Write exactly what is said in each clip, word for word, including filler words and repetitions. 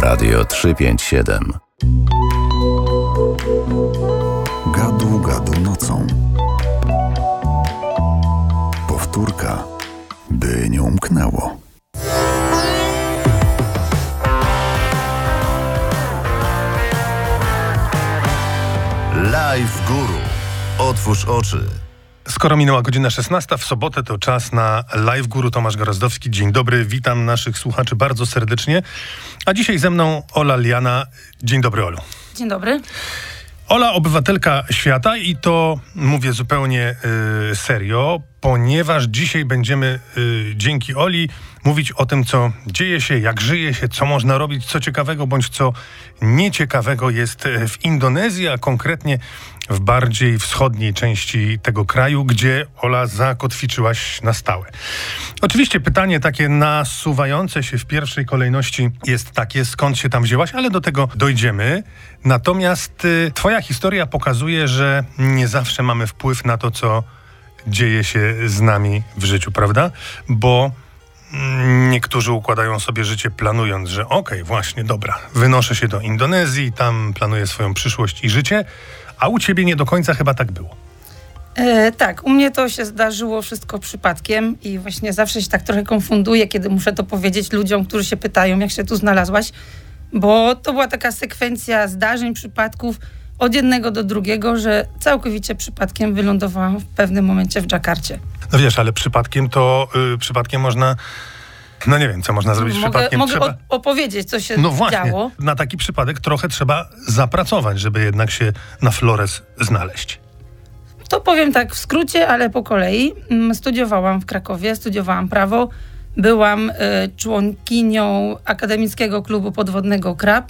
Radio trzysta pięćdziesiąt siedem. Gadu gadu nocą. Powtórka, by nie umknęło. Live Guru. Otwórz oczy. Skoro minęła godzina szesnasta, w sobotę to czas na Live Guru. Tomasz Gorozdowski. Dzień dobry, witam naszych słuchaczy bardzo serdecznie. A dzisiaj ze mną Ola Liana. Dzień dobry, Olu. Dzień dobry. Ola, obywatelka świata i to mówię zupełnie y, serio, ponieważ dzisiaj będziemy y, dzięki Oli mówić o tym, co dzieje się, jak żyje się, co można robić, co ciekawego bądź co nieciekawego jest w Indonezji, a konkretnie w bardziej wschodniej części tego kraju, gdzie, Ola, zakotwiczyłaś na stałe. Oczywiście pytanie takie nasuwające się w pierwszej kolejności jest takie, skąd się tam wzięłaś, ale do tego dojdziemy. Natomiast y, twoja historia pokazuje, że nie zawsze mamy wpływ na to, co dzieje się z nami w życiu, prawda? Bo niektórzy układają sobie życie planując, że okej, okay, właśnie, dobra, wynoszę się do Indonezji, tam planuję swoją przyszłość i życie, a u ciebie nie do końca chyba tak było. E, tak, u mnie to się zdarzyło wszystko przypadkiem i właśnie zawsze się tak trochę konfunduję, kiedy muszę to powiedzieć ludziom, którzy się pytają, jak się tu znalazłaś, bo to była taka sekwencja zdarzeń, przypadków od jednego do drugiego, że całkowicie przypadkiem wylądowałam w pewnym momencie w Dżakarcie. No wiesz, ale przypadkiem to, yy, przypadkiem można, no nie wiem, co można zrobić mogę, przypadkiem. Mogę trzeba... opowiedzieć, co się no właśnie, działo. Na taki przypadek trochę trzeba zapracować, żeby jednak się na Flores znaleźć. To powiem tak w skrócie, ale po kolei. Studiowałam w Krakowie, studiowałam prawo. Byłam y, członkinią Akademickiego Klubu Podwodnego Krab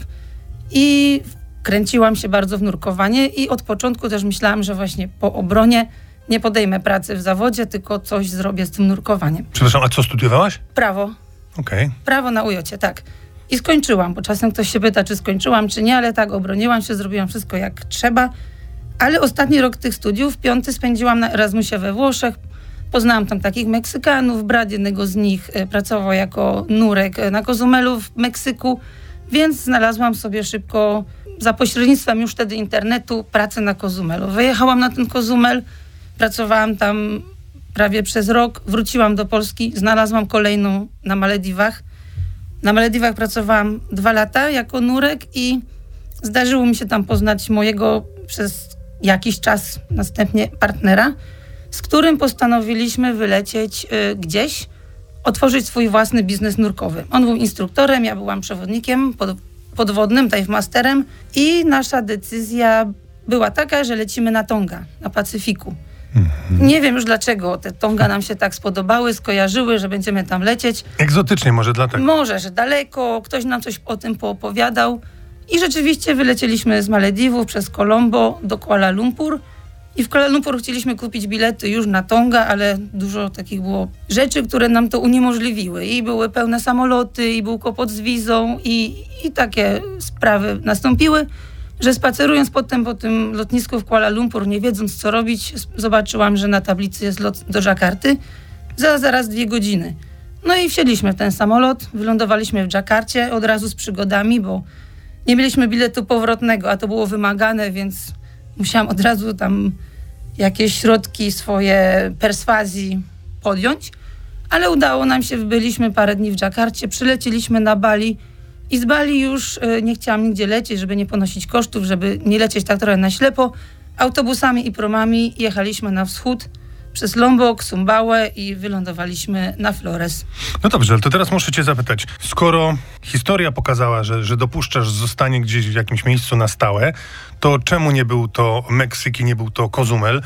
i kręciłam się bardzo w nurkowanie i od początku też myślałam, że właśnie po obronie nie podejmę pracy w zawodzie, tylko coś zrobię z tym nurkowaniem. Przepraszam, a co studiowałaś? Prawo. Okej. Okay. Prawo na ujocie, tak. I skończyłam, bo czasem ktoś się pyta, czy skończyłam, czy nie, ale tak, obroniłam się, zrobiłam wszystko jak trzeba. Ale ostatni rok tych studiów, piąty, spędziłam na Erasmusie we Włoszech. Poznałam tam takich Meksykanów, brat jednego z nich e, pracował jako nurek na Cozumelu w Meksyku, więc znalazłam sobie szybko, za pośrednictwem już wtedy internetu, pracę na Cozumelu. Wyjechałam na ten Cozumel, pracowałam tam prawie przez rok, wróciłam do Polski, znalazłam kolejną na Malediwach. Na Malediwach pracowałam dwa lata jako nurek i zdarzyło mi się tam poznać mojego przez jakiś czas następnie partnera, z którym postanowiliśmy wylecieć y, gdzieś, otworzyć swój własny biznes nurkowy. On był instruktorem, ja byłam przewodnikiem pod, podwodnym, dive masterem i nasza decyzja była taka, że lecimy na Tonga, na Pacyfiku. Mhm. Nie wiem już dlaczego te Tonga nam się tak spodobały, skojarzyły, że będziemy tam lecieć. Egzotycznie może dlatego. Może, że daleko, ktoś nam coś o tym poopowiadał. I rzeczywiście wylecieliśmy z Malediwów przez Colombo do Kuala Lumpur i w Kuala Lumpur chcieliśmy kupić bilety już na Tonga, ale dużo takich było rzeczy, które nam to uniemożliwiły. I były pełne samoloty, i był kłopot z wizą i, i takie sprawy nastąpiły, że spacerując potem po tym lotnisku w Kuala Lumpur, nie wiedząc co robić, zobaczyłam, że na tablicy jest lot do Dżakarty za zaraz dwie godziny. No i wsiedliśmy w ten samolot, wylądowaliśmy w Dżakarcie od razu z przygodami, bo nie mieliśmy biletu powrotnego, a to było wymagane, więc musiałam od razu tam jakieś środki swoje perswazji podjąć, ale udało nam się, byliśmy parę dni w Dżakarcie, przylecieliśmy na Bali i z Bali już y, nie chciałam nigdzie lecieć, żeby nie ponosić kosztów, żeby nie lecieć tak trochę na ślepo. Autobusami i promami jechaliśmy na wschód przez Lombok, Sumbawe i wylądowaliśmy na Flores. No dobrze, ale to teraz muszę cię zapytać. Skoro historia pokazała, że, że dopuszczasz zostanie gdzieś w jakimś miejscu na stałe, to czemu nie był to Meksyk i nie był to Cozumel?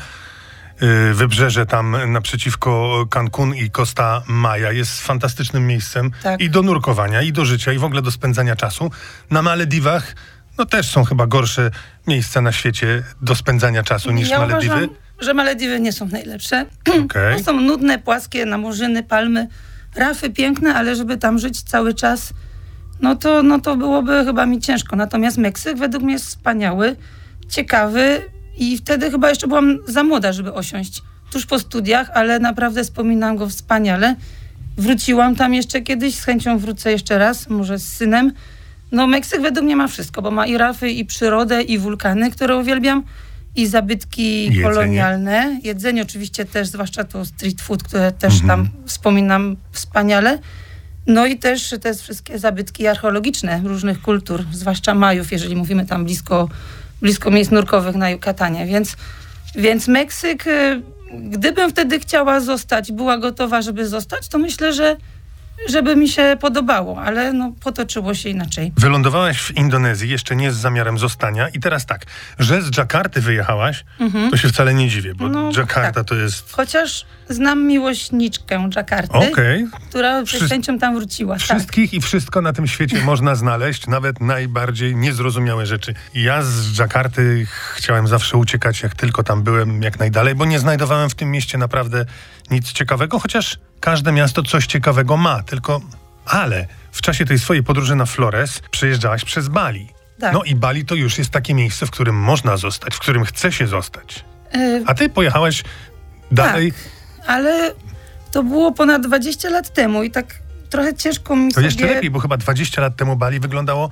Yy, wybrzeże tam naprzeciwko Cancun i Costa Maya jest fantastycznym miejscem tak. I do nurkowania, i do życia, i w ogóle do spędzania czasu. Na Malediwach no też są chyba gorsze miejsca na świecie do spędzania czasu niż ja Malediwy. Uważam, że Malediwy nie są najlepsze. Okay. To są nudne, płaskie, namorzyny, palmy, rafy piękne, ale żeby tam żyć cały czas, no to, no to byłoby chyba mi ciężko. Natomiast Meksyk według mnie jest wspaniały, ciekawy i wtedy chyba jeszcze byłam za młoda, żeby osiąść tuż po studiach, ale naprawdę wspominam go wspaniale. Wróciłam tam jeszcze kiedyś, z chęcią wrócę jeszcze raz, może z synem. No Meksyk według mnie ma wszystko, bo ma i rafy, i przyrodę, i wulkany, które uwielbiam, i zabytki Jedzenie. kolonialne. Jedzenie oczywiście też, zwłaszcza to street food, które też Mhm. tam wspominam wspaniale. No i też te wszystkie zabytki archeologiczne różnych kultur, zwłaszcza Majów, jeżeli mówimy tam blisko, blisko miejsc nurkowych na Jukatanie. Więc, więc Meksyk, y, gdybym wtedy chciała zostać, była gotowa, żeby zostać, to myślę, że żeby mi się podobało, ale no, potoczyło się inaczej. Wylądowałaś w Indonezji, jeszcze nie z zamiarem zostania i teraz tak, że z Dżakarty wyjechałaś, to się wcale nie dziwię, bo No, Dżakarta tak. to jest... Chociaż znam miłośniczkę Dżakarty, Okej. która Wszy- z chęcią tam wróciła. Tak. Wszystkich i wszystko na tym świecie można znaleźć, nawet najbardziej niezrozumiałe rzeczy. Ja z Dżakarty chciałem zawsze uciekać, jak tylko tam byłem, jak najdalej, bo nie znajdowałem w tym mieście naprawdę nic ciekawego, chociaż każde miasto coś ciekawego ma, tylko... Ale w czasie tej swojej podróży na Flores przejeżdżałaś przez Bali. Tak. No i Bali to już jest takie miejsce, w którym można zostać, w którym chce się zostać. Y, A ty pojechałaś dalej... ale to było ponad dwadzieścia lat temu i tak trochę ciężko mi To sobie... jeszcze lepiej, bo chyba dwadzieścia lat temu Bali wyglądało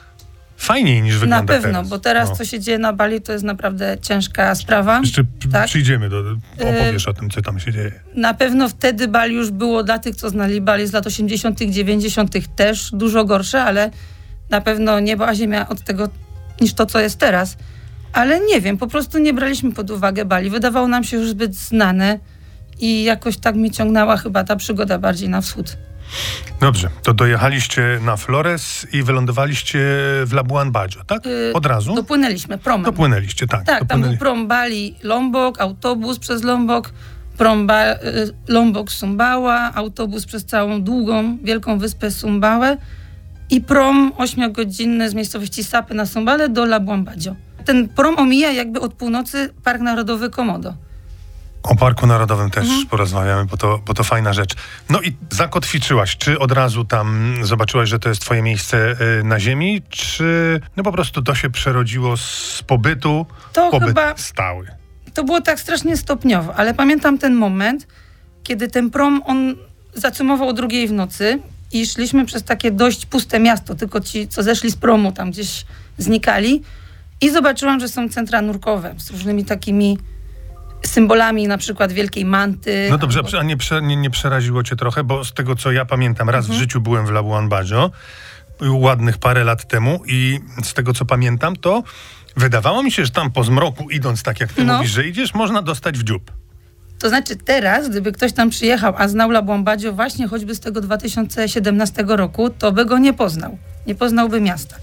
fajniej niż Na wygląda pewno, teraz. bo teraz No. co się dzieje na Bali, to jest naprawdę ciężka sprawa. Jeszcze p- tak. przyjdziemy do... opowiesz o tym, co tam się dzieje. Na pewno wtedy Bali już było dla tych, co znali Bali z lat osiemdziesiątych, dziewięćdziesiątych też dużo gorsze, ale na pewno niebo a ziemia od tego niż to, co jest teraz. Ale nie wiem, po prostu nie braliśmy pod uwagę Bali. Wydawało nam się już zbyt znane i jakoś tak mnie ciągnęła chyba ta przygoda bardziej na wschód. Dobrze, to dojechaliście na Flores i wylądowaliście w Labuan Bajo, tak? Yy, Od razu? Dopłynęliśmy promem. Dopłynęliście, tak. Tak, tam dopłynęli- był prom Bali Lombok, autobus przez Lombok, prom ba- y, Lombok Sumbawa, autobus przez całą długą, wielką wyspę Sumbawę i prom ośmiogodzinny z miejscowości Sapy na Sumbale do Labuan Bajo. Ten prom omija jakby od północy Park Narodowy Komodo. O Parku Narodowym też Mhm. porozmawiamy, bo to, bo to fajna rzecz. No i zakotwiczyłaś. Czy od razu tam zobaczyłaś, że to jest twoje miejsce y, na ziemi, czy no po prostu to się przerodziło z pobytu To w pobyt chyba- stały? To było tak strasznie stopniowo, ale pamiętam ten moment, kiedy ten prom, on zacumował o drugiej w nocy i szliśmy przez takie dość puste miasto, tylko ci, co zeszli z promu, tam gdzieś znikali i zobaczyłam, że są centra nurkowe z różnymi takimi symbolami, na przykład wielkiej manty. No dobrze, albo- a nie, prze, nie, nie przeraziło cię trochę, bo z tego, co ja pamiętam, raz Mhm. w życiu byłem w Labuan Bajo, ładnych parę lat temu i z tego, co pamiętam, to wydawało mi się, że tam po zmroku idąc tak, jak ty No. mówisz, że idziesz, można dostać w dziób. To znaczy teraz, gdyby ktoś tam przyjechał, a znał Labuan Bajo właśnie choćby z tego dwa tysiące siedemnastego roku, to by go nie poznał. Nie poznałby miasta.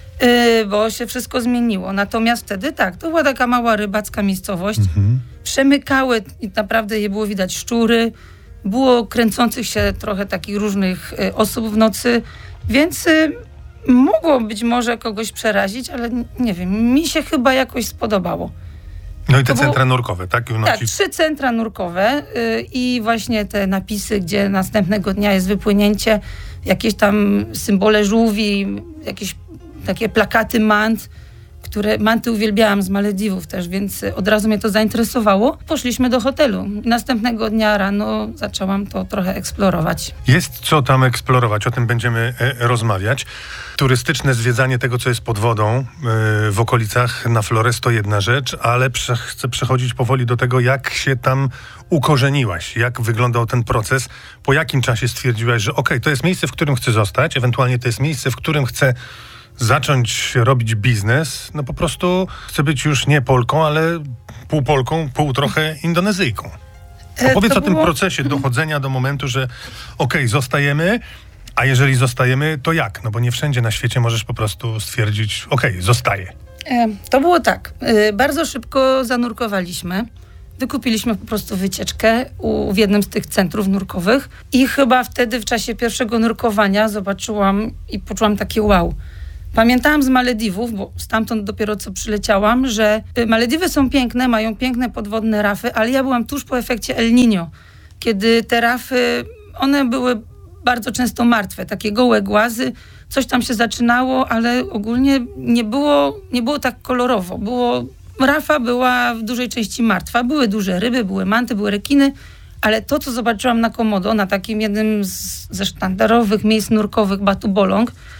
Yy, bo się wszystko zmieniło. Natomiast wtedy tak, to była taka mała rybacka miejscowość. Przemykały i naprawdę je było widać szczury. Było kręcących się trochę takich różnych y, osób w nocy, więc y, mogło być może kogoś przerazić, ale n- nie wiem, mi się chyba jakoś spodobało. No i te To było- centra nurkowe, tak? Tak, Unosi... trzy centra nurkowe y, i właśnie te napisy, gdzie następnego dnia jest wypłynięcie, jakieś tam symbole żółwi, jakieś takie plakaty mant, które manty uwielbiałam z Malediwów też, więc y, od razu mnie to zainteresowało. Poszliśmy do hotelu. Następnego dnia rano zaczęłam to trochę eksplorować. Jest co tam eksplorować, o tym będziemy e, rozmawiać. Turystyczne zwiedzanie tego, co jest pod wodą e, w okolicach na Flores to jedna rzecz, ale prze, chcę przechodzić powoli do tego, jak się tam ukorzeniłaś, jak wyglądał ten proces, po jakim czasie stwierdziłaś, że okej, to jest miejsce, w którym chcę zostać, ewentualnie to jest miejsce, w którym chcę zacząć robić biznes, no po prostu chcę być już nie Polką, ale pół Polką, pół trochę Indonezyjką. E, Opowiedz to o tym było- procesie dochodzenia do momentu, że okej, zostajemy, a jeżeli zostajemy, to jak? No bo nie wszędzie na świecie możesz po prostu stwierdzić, okej, zostaję. E, To było tak. E, Bardzo szybko zanurkowaliśmy. Wykupiliśmy po prostu wycieczkę u, w jednym z tych centrów nurkowych i chyba wtedy w czasie pierwszego nurkowania zobaczyłam i poczułam takie wow. Pamiętałam z Malediwów, bo stamtąd dopiero co przyleciałam, że y, Malediwy są piękne, mają piękne podwodne rafy, ale ja byłam tuż po efekcie El Niño, kiedy te rafy, one były bardzo często martwe, takie gołe głazy, coś tam się zaczynało, ale ogólnie nie było, nie było tak kolorowo. Było, rafa była w dużej części martwa. Były duże ryby, były manty, były rekiny, ale to, co zobaczyłam na Komodo, na takim jednym z, ze sztandarowych miejsc nurkowych Batu Bolong,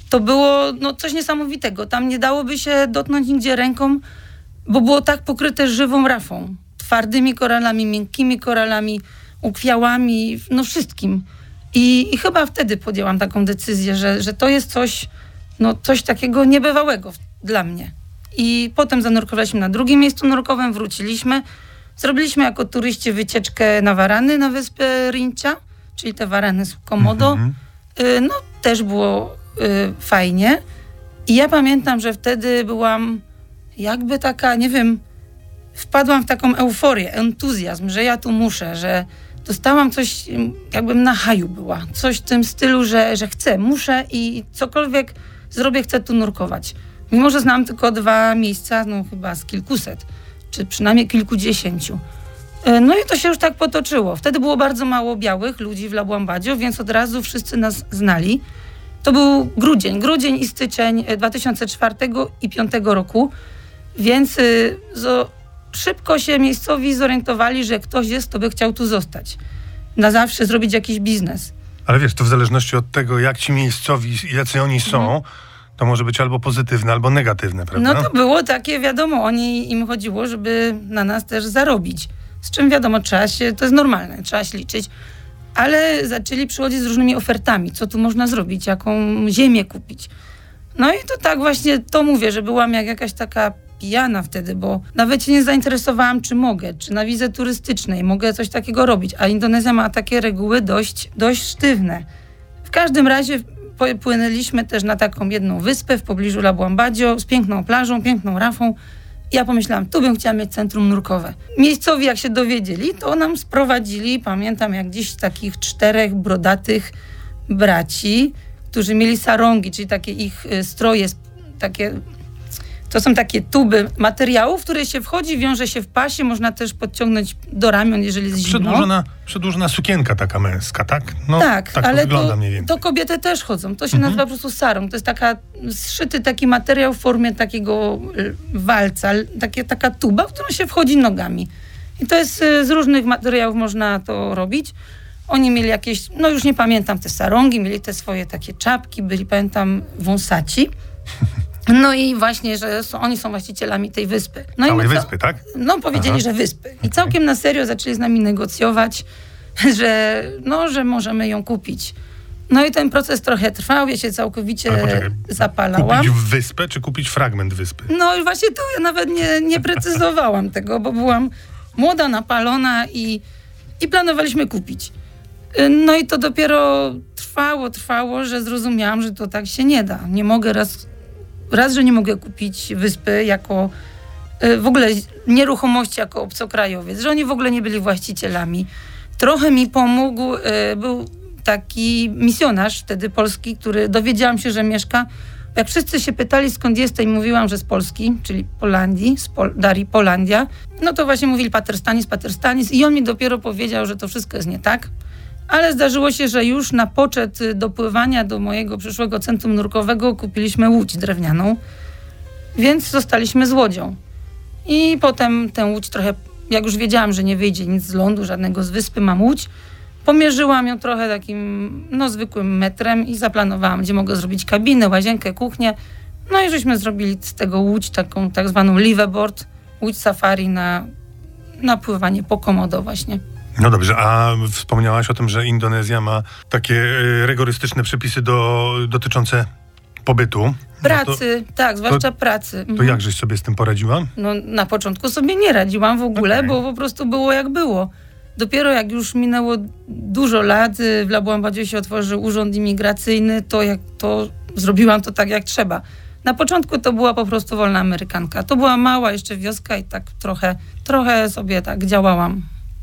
to było no, coś niesamowitego. Tam nie dałoby się dotknąć nigdzie ręką, bo było tak pokryte żywą rafą. Twardymi koralami, miękkimi koralami, ukwiałami, no wszystkim. I, i chyba wtedy podjęłam taką decyzję, że, że to jest coś, no, coś takiego niebywałego w, dla mnie. I potem zanurkowaliśmy na drugim miejscu nurkowym, wróciliśmy. Zrobiliśmy jako turyści wycieczkę na Warany, na wyspę Rincia, czyli te Warany z Komodo. Mhm. Y, no też było y, fajnie. I ja pamiętam, że wtedy byłam jakby taka, nie wiem, wpadłam w taką euforię, entuzjazm, że ja tu muszę, że dostałam coś, jakbym na haju była. Coś w tym stylu, że, że chcę, muszę i cokolwiek zrobię, chcę tu nurkować. Mimo że znam tylko dwa miejsca, no chyba z kilkuset, czy przynajmniej kilkudziesięciu. No i to się już tak potoczyło. Wtedy było bardzo mało białych ludzi w Labuan-Badio, więc od razu wszyscy nas znali. To był grudzień, grudzień i styczeń dwa tysiące czwartego i dwa tysiące piątego roku, więc y, zo, szybko się miejscowi zorientowali, że ktoś jest, kto by chciał tu zostać. Na zawsze zrobić jakiś biznes. Ale wiesz, to w zależności od tego, jak ci miejscowi, jacy oni są, mhm. to może być albo pozytywne, albo negatywne, prawda? No to było takie, wiadomo, oni, im chodziło, żeby na nas też zarobić. Z czym wiadomo, trzeba się, to jest normalne, trzeba się liczyć. Ale zaczęli przychodzić z różnymi ofertami, co tu można zrobić, jaką ziemię kupić. No i to tak właśnie, to mówię, że byłam jak jakaś taka pijana wtedy, bo nawet się nie zainteresowałam, czy mogę, czy na wizie turystycznej mogę coś takiego robić, a Indonezja ma takie reguły dość, dość sztywne. W każdym razie płynęliśmy też na taką jedną wyspę w pobliżu Labuan-Badio z piękną plażą, piękną rafą. Ja pomyślałam, tu bym chciała mieć centrum nurkowe. Miejscowi, jak się dowiedzieli, to nam sprowadzili, pamiętam jak dziś, takich czterech brodatych braci, którzy mieli sarongi, czyli takie ich stroje, takie, to są takie tuby materiałów, w które się wchodzi, wiąże się w pasie, można też podciągnąć do ramion, jeżeli jest zimno. Przedłużona, przedłużona sukienka taka męska, tak? No, tak, tak ale to wygląda to, mniej więcej. to kobiety też chodzą. To się Mhm. nazywa po prostu sarong. To jest taka zszyty taki materiał w formie takiego walca, takie, taka tuba, w którą się wchodzi nogami. I to jest z różnych materiałów można to robić. Oni mieli jakieś, no już nie pamiętam, te sarongi, mieli te swoje takie czapki, byli, pamiętam, wąsaci. No i właśnie, że są, oni są właścicielami tej wyspy. No Całej i my, wyspy, tak? No powiedzieli, Aha. że wyspy. I całkiem na serio zaczęli z nami negocjować, że, no, że możemy ją kupić. No i ten proces trochę trwał, ja się całkowicie Ale poczekaj, zapalałam. Kupić wyspę, czy kupić fragment wyspy? No i właśnie tu ja nawet nie, nie precyzowałam tego, bo byłam młoda, napalona i, i planowaliśmy kupić. No i to dopiero trwało, trwało, że zrozumiałam, że to tak się nie da. Nie mogę raz, raz że nie mogę kupić wyspy jako w ogóle nieruchomości jako obcokrajowiec, że oni w ogóle nie byli właścicielami. Trochę mi pomógł, był taki misjonarz wtedy polski, który dowiedziałam się, że mieszka. Jak wszyscy się pytali, skąd jestem, mówiłam, że z Polski, czyli Polandii, z Pol- Darii Polandia, no to właśnie mówili Pater Stanis, Pater Stanis i on mi dopiero powiedział, że to wszystko jest nie tak. Ale zdarzyło się, że już na poczet dopływania do mojego przyszłego centrum nurkowego kupiliśmy łódź drewnianą, więc zostaliśmy z łodzią. I potem tę łódź trochę, jak już wiedziałam, że nie wyjdzie nic z lądu, żadnego z wyspy, mam łódź, pomierzyłam ją trochę takim, no, zwykłym metrem i zaplanowałam, gdzie mogę zrobić kabinę, łazienkę, kuchnię. No i żeśmy zrobili z tego łódź, taką tak zwaną liveaboard, łódź safari na, na pływanie po Komodo właśnie. No dobrze, a wspomniałaś o tym, że Indonezja ma takie y, rygorystyczne przepisy do, dotyczące pobytu. Pracy, no to, tak, zwłaszcza to, pracy. To mhm. jakżeś sobie z tym poradziła? No na początku sobie nie radziłam w ogóle, okay. bo po prostu było jak było. Dopiero jak już minęło dużo lat, w Labuan-Badio się otworzył urząd imigracyjny, to jak to zrobiłam to tak jak trzeba. Na początku to była po prostu wolna Amerykanka. To była mała jeszcze wioska i tak trochę, trochę sobie tak działałam.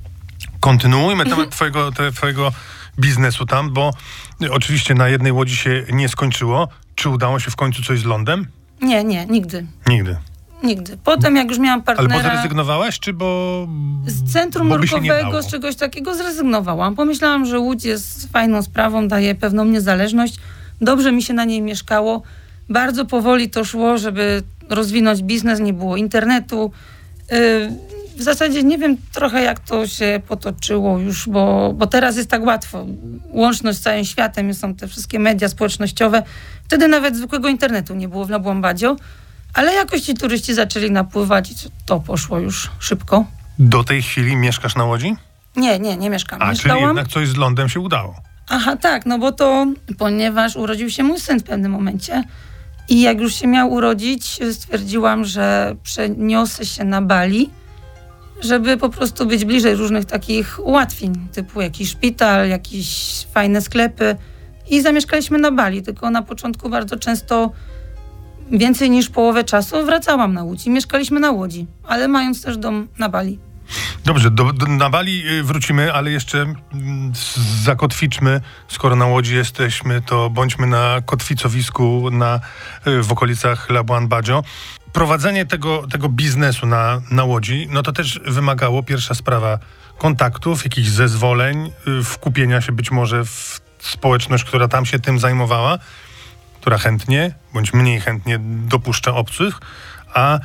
Kontynuujmy temat twojego, te, twojego biznesu tam, bo oczywiście na jednej łodzi się nie skończyło. Czy udało się w końcu coś z lądem? Nie, nie, nigdy. Nigdy. Nigdy. Potem jak już miałam partnera... Ale bo zrezygnowałaś, czy bo... Z centrum nurkowego, z czegoś takiego zrezygnowałam. Pomyślałam, że łódź jest fajną sprawą, daje pewną niezależność. Dobrze mi się na niej mieszkało. Bardzo powoli to szło, żeby rozwinąć biznes. Nie było internetu. Yy, w zasadzie nie wiem trochę, jak to się potoczyło już, bo, bo teraz jest tak łatwo. Łączność z całym światem, są te wszystkie media społecznościowe. Wtedy nawet zwykłego internetu nie było w Labuan-Badio, ale jakoś ci turyści zaczęli napływać i to poszło już szybko. Do tej chwili mieszkasz na Łodzi? Nie, nie, nie mieszkam. A, Mieszkałam... czyli jednak coś z lądem się udało. Aha, tak, no bo to, ponieważ urodził się mój syn w pewnym momencie i jak już się miał urodzić, stwierdziłam, że przeniosę się na Bali, żeby po prostu być bliżej różnych takich ułatwień, typu jakiś szpital, jakieś fajne sklepy i zamieszkaliśmy na Bali, tylko na początku bardzo często więcej niż połowę czasu wracałam na Łódź i mieszkaliśmy na Łodzi, ale mając też dom na Bali. Dobrze, do, do, na Bali y, wrócimy, ale jeszcze mm, zakotwiczmy, skoro na Łodzi jesteśmy, to bądźmy na kotwicowisku na, y, w okolicach Labuan-Badio. Prowadzenie tego, tego biznesu na, na Łodzi, no to też wymagało, pierwsza sprawa, kontaktów, jakichś zezwoleń, y, wkupienia się być może w społeczność, która tam się tym zajmowała, która chętnie, bądź mniej chętnie dopuszcza obcych, a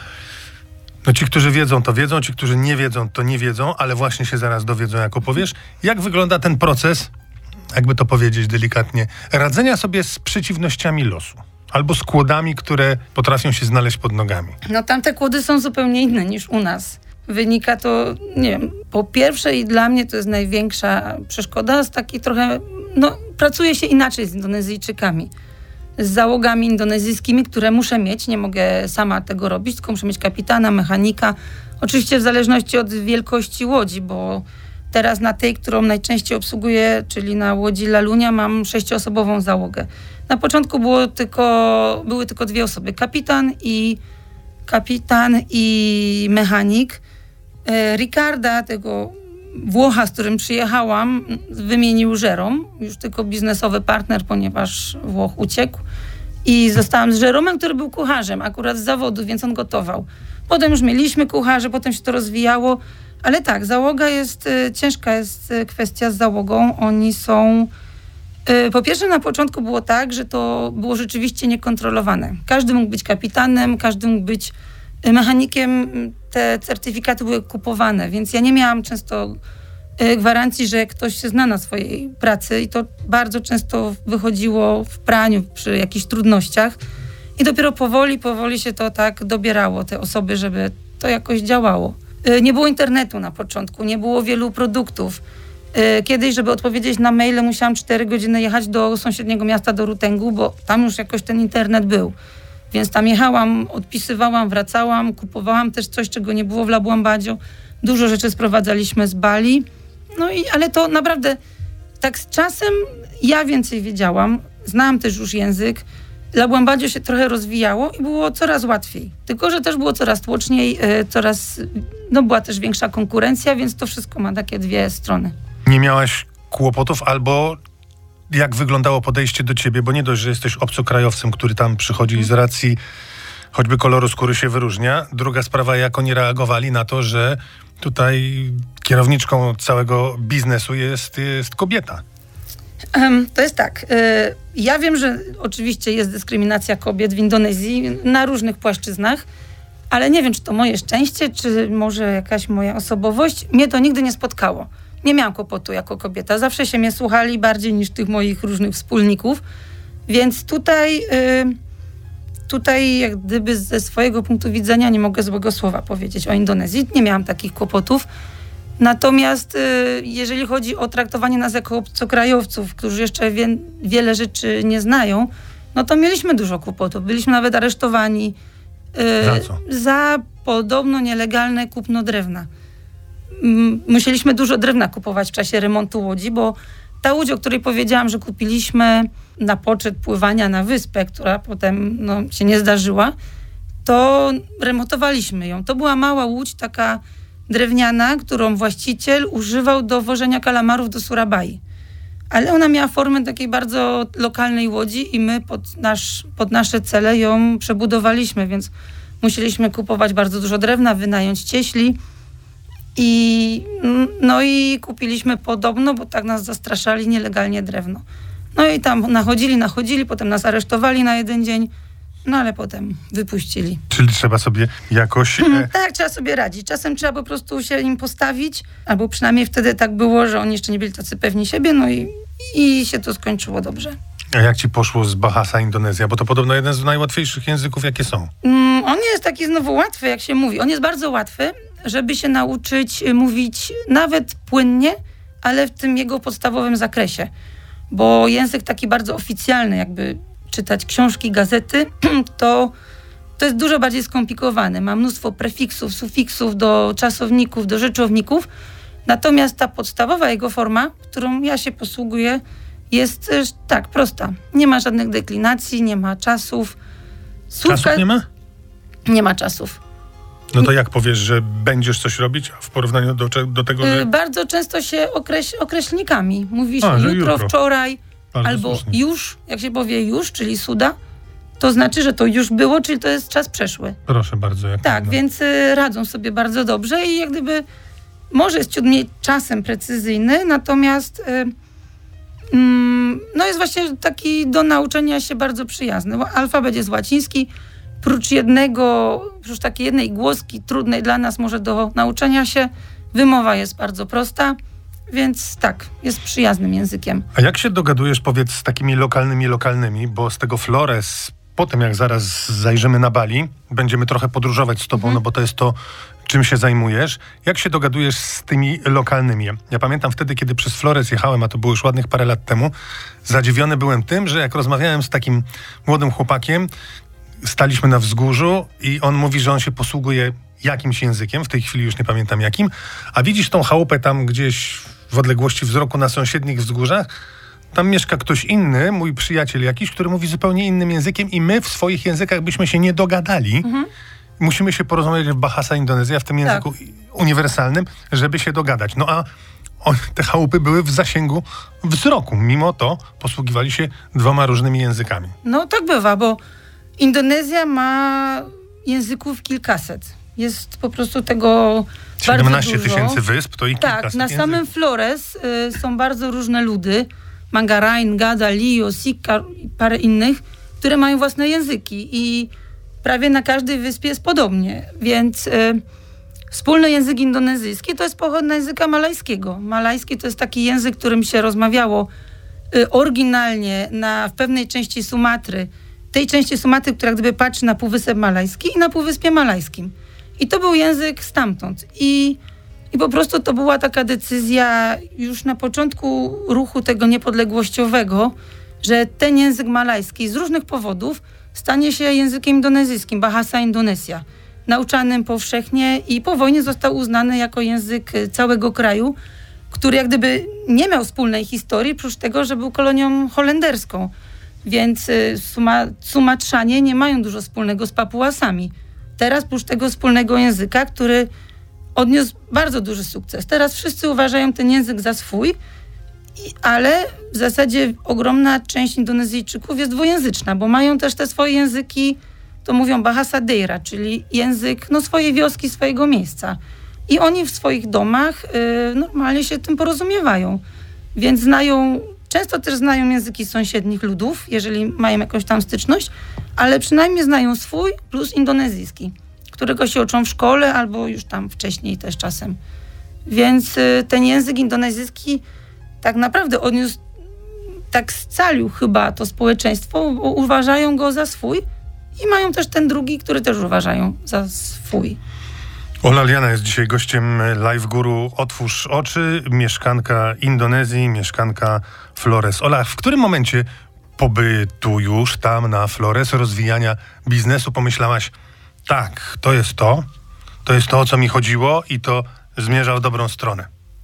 no ci, którzy wiedzą, to wiedzą, ci, którzy nie wiedzą, to nie wiedzą, ale właśnie się zaraz dowiedzą, jak opowiesz. Jak wygląda ten proces, jakby to powiedzieć delikatnie, radzenia sobie z przeciwnościami losu? Albo z kłodami, które potrafią się znaleźć pod nogami. No tamte kłody są zupełnie inne niż u nas. Wynika to, nie wiem, po pierwsze i dla mnie to jest największa przeszkoda, z takiej trochę, no pracuje się inaczej z Indonezyjczykami. Z załogami indonezyjskimi, które muszę mieć, nie mogę sama tego robić, tylko muszę mieć kapitana, mechanika. Oczywiście w zależności od wielkości łodzi, bo teraz na tej, którą najczęściej obsługuję, czyli na łodzi Lalunia, mam sześcioosobową załogę. Na początku było tylko, były tylko dwie osoby, kapitan i kapitan i mechanik. Ricarda, tego Włocha, z którym przyjechałam, wymienił Żerom, już tylko biznesowy partner, ponieważ Włoch uciekł. I zostałam z Żeromem, który był kucharzem, akurat z zawodu, więc on gotował. Potem już mieliśmy kucharzy, potem się to rozwijało, ale tak, załoga jest, ciężka jest kwestia z załogą. Oni są, po pierwsze na początku było tak, że to było rzeczywiście niekontrolowane. Każdy mógł być kapitanem, każdy mógł być mechanikiem, te certyfikaty były kupowane, więc ja nie miałam często gwarancji, że ktoś się zna na swojej pracy i to bardzo często wychodziło w praniu przy jakichś trudnościach i dopiero powoli, powoli się to tak dobierało, te osoby, żeby to jakoś działało. Nie było internetu na początku, nie było wielu produktów. Kiedyś, żeby odpowiedzieć na maile, musiałam cztery godziny jechać do sąsiedniego miasta, do Rutengu, bo tam już jakoś ten internet był. Więc tam jechałam, odpisywałam, wracałam, kupowałam też coś, czego nie było w Labuan-Badio. Dużo rzeczy sprowadzaliśmy z Bali. No i, ale to naprawdę tak z czasem ja więcej wiedziałam. Znałam też już język. Labuan-Badio się trochę rozwijało i było coraz łatwiej. Tylko że też było coraz tłoczniej, coraz, no była też większa konkurencja, więc to wszystko ma takie dwie strony. Nie miałaś kłopotów albo... Jak wyglądało podejście do ciebie? Bo nie dość, że jesteś obcokrajowcem, który tam przychodzi i z racji choćby koloru skóry się wyróżnia. Druga sprawa, jak oni reagowali na to, że tutaj kierowniczką całego biznesu jest, jest kobieta. Um, to jest tak. Y, ja wiem, że oczywiście jest dyskryminacja kobiet w Indonezji na różnych płaszczyznach, ale nie wiem, czy to moje szczęście, czy może jakaś moja osobowość. Mnie to nigdy nie spotkało. Nie miałam kłopotu jako kobieta. Zawsze się mnie słuchali bardziej niż tych moich różnych wspólników. Więc tutaj, y, tutaj jak gdyby ze swojego punktu widzenia nie mogę złego słowa powiedzieć o Indonezji. Nie miałam takich kłopotów. Natomiast y, jeżeli chodzi o traktowanie nas jako obcokrajowców, którzy jeszcze wie, wiele rzeczy nie znają, no to mieliśmy dużo kłopotów. Byliśmy nawet aresztowani y, za co? Za podobno nielegalne kupno drewna. Musieliśmy dużo drewna kupować w czasie remontu łodzi, bo ta łódź, o której powiedziałam, że kupiliśmy na poczet pływania na wyspę, która potem no, się nie zdarzyła, to remontowaliśmy ją. To była mała łódź, taka drewniana, którą właściciel używał do wożenia kalamarów do Surabai. Ale ona miała formę takiej bardzo lokalnej łodzi i my pod, nasz, pod nasze cele ją przebudowaliśmy, więc musieliśmy kupować bardzo dużo drewna, wynająć cieśli. I, no i kupiliśmy podobno, bo tak nas zastraszali, nielegalnie drewno. No i tam nachodzili, nachodzili, potem nas aresztowali na jeden dzień. no ale potem wypuścili. Czyli trzeba sobie jakoś... E... Tak, trzeba sobie radzić. Czasem trzeba po prostu się im postawić, albo przynajmniej wtedy tak było, że oni jeszcze nie byli tacy pewni siebie, no i, i się to skończyło dobrze. A jak ci poszło z Bahasa Indonezja? Bo to podobno jeden z najłatwiejszych języków, jakie są. Mm, on nie jest taki znowu łatwy, jak się mówi. On jest bardzo łatwy, żeby się nauczyć mówić nawet płynnie, ale w tym jego podstawowym zakresie. Bo język taki bardzo oficjalny, jakby czytać książki, gazety, to, to jest dużo bardziej skomplikowany. Ma mnóstwo prefiksów, sufiksów do czasowników, do rzeczowników. Natomiast ta podstawowa jego forma, którą ja się posługuję, jest y, tak, prosta. Nie ma żadnych deklinacji, nie ma czasów. Słówka... Czasów nie ma? Nie ma czasów. No to jak powiesz, że będziesz coś robić w porównaniu do, do tego, że... Y, bardzo często się okreś, określnikami. Mówi się A, jutro, jutro, wczoraj, bardzo albo słusznie. już. Jak się powie już, czyli suda, to znaczy, że to już było, czyli to jest czas przeszły. Proszę bardzo. Jak Tak, no. więc y, radzą sobie bardzo dobrze i jak gdyby może jest ciut mniej czasem precyzyjny, natomiast y, mm, no jest właśnie taki do nauczenia się bardzo przyjazny. Bo alfabet jest łaciński, prócz jednego, prócz takiej jednej głoski trudnej dla nas może do nauczenia się, wymowa jest bardzo prosta, więc tak, jest przyjaznym językiem. A jak się dogadujesz, powiedz, z takimi lokalnymi lokalnymi, bo z tego Flores, potem jak zaraz zajrzymy na Bali, będziemy trochę podróżować z tobą, Mhm. no bo to jest to, czym się zajmujesz. Jak się dogadujesz z tymi lokalnymi? Ja pamiętam wtedy, kiedy przez Flores jechałem, a to było już ładnych parę lat temu, zadziwiony byłem tym, że jak rozmawiałem z takim młodym chłopakiem, staliśmy na wzgórzu i on mówi, że on się posługuje jakimś językiem, w tej chwili już nie pamiętam jakim, a widzisz tą chałupę tam gdzieś w odległości wzroku na sąsiednich wzgórzach, tam mieszka ktoś inny, mój przyjaciel jakiś, który mówi zupełnie innym językiem i my w swoich językach byśmy się nie dogadali. Mhm. Musimy się porozmawiać w Bahasa Indonezja, w tym języku tak. uniwersalnym, żeby się dogadać. No a on, te chałupy były w zasięgu wzroku. Mimo to posługiwali się dwoma różnymi językami. No tak bywa, bo Indonezja ma języków kilkaset. Jest po prostu tego bardzo dużo. siedemnaście tysięcy wysp, to i kilkaset Tak, na języków. samym Flores y, są bardzo różne ludy. Mangarain, Gada, Lio, Sika i parę innych, które mają własne języki i prawie na każdej wyspie jest podobnie. Więc y, wspólny język indonezyjski to jest pochodna języka malajskiego. Malajski to jest taki język, którym się rozmawiało y, oryginalnie na, w pewnej części Sumatry. Tej części Sumatry, która gdyby patrzy na Półwysep Malajski i na Półwyspie Malajskim. I to był język stamtąd. I, I po prostu to była taka decyzja już na początku ruchu tego niepodległościowego, że ten język malajski z różnych powodów stanie się językiem indonezyjskim, Bahasa Indonesia, nauczanym powszechnie i po wojnie został uznany jako język całego kraju, który jak gdyby nie miał wspólnej historii, prócz tego, że był kolonią holenderską. Więc Suma, Sumatrzanie nie mają dużo wspólnego z Papuasami. Teraz prócz tego wspólnego języka, który odniósł bardzo duży sukces. Teraz wszyscy uważają ten język za swój, i, ale w zasadzie ogromna część Indonezyjczyków jest dwujęzyczna, bo mają też te swoje języki, to mówią Bahasa Daerah, czyli język no, swojej wioski, swojego miejsca. I oni w swoich domach y, normalnie się tym porozumiewają. Więc znają, często też znają języki sąsiednich ludów, jeżeli mają jakąś tam styczność, ale przynajmniej znają swój plus indonezyjski, którego się uczą w szkole albo już tam wcześniej też czasem. Więc y, ten język indonezyjski tak naprawdę odniósł, tak scalił chyba to społeczeństwo, bo uważają go za swój i mają też ten drugi, który też uważają za swój. Ola Liana jest dzisiaj gościem Live Guru Otwórz Oczy, mieszkanka Indonezji, mieszkanka Flores. Ola, w którym momencie pobytu już tam na Flores, rozwijania biznesu pomyślałaś, tak, to jest to, to jest to, o co mi chodziło i to zmierza w dobrą stronę?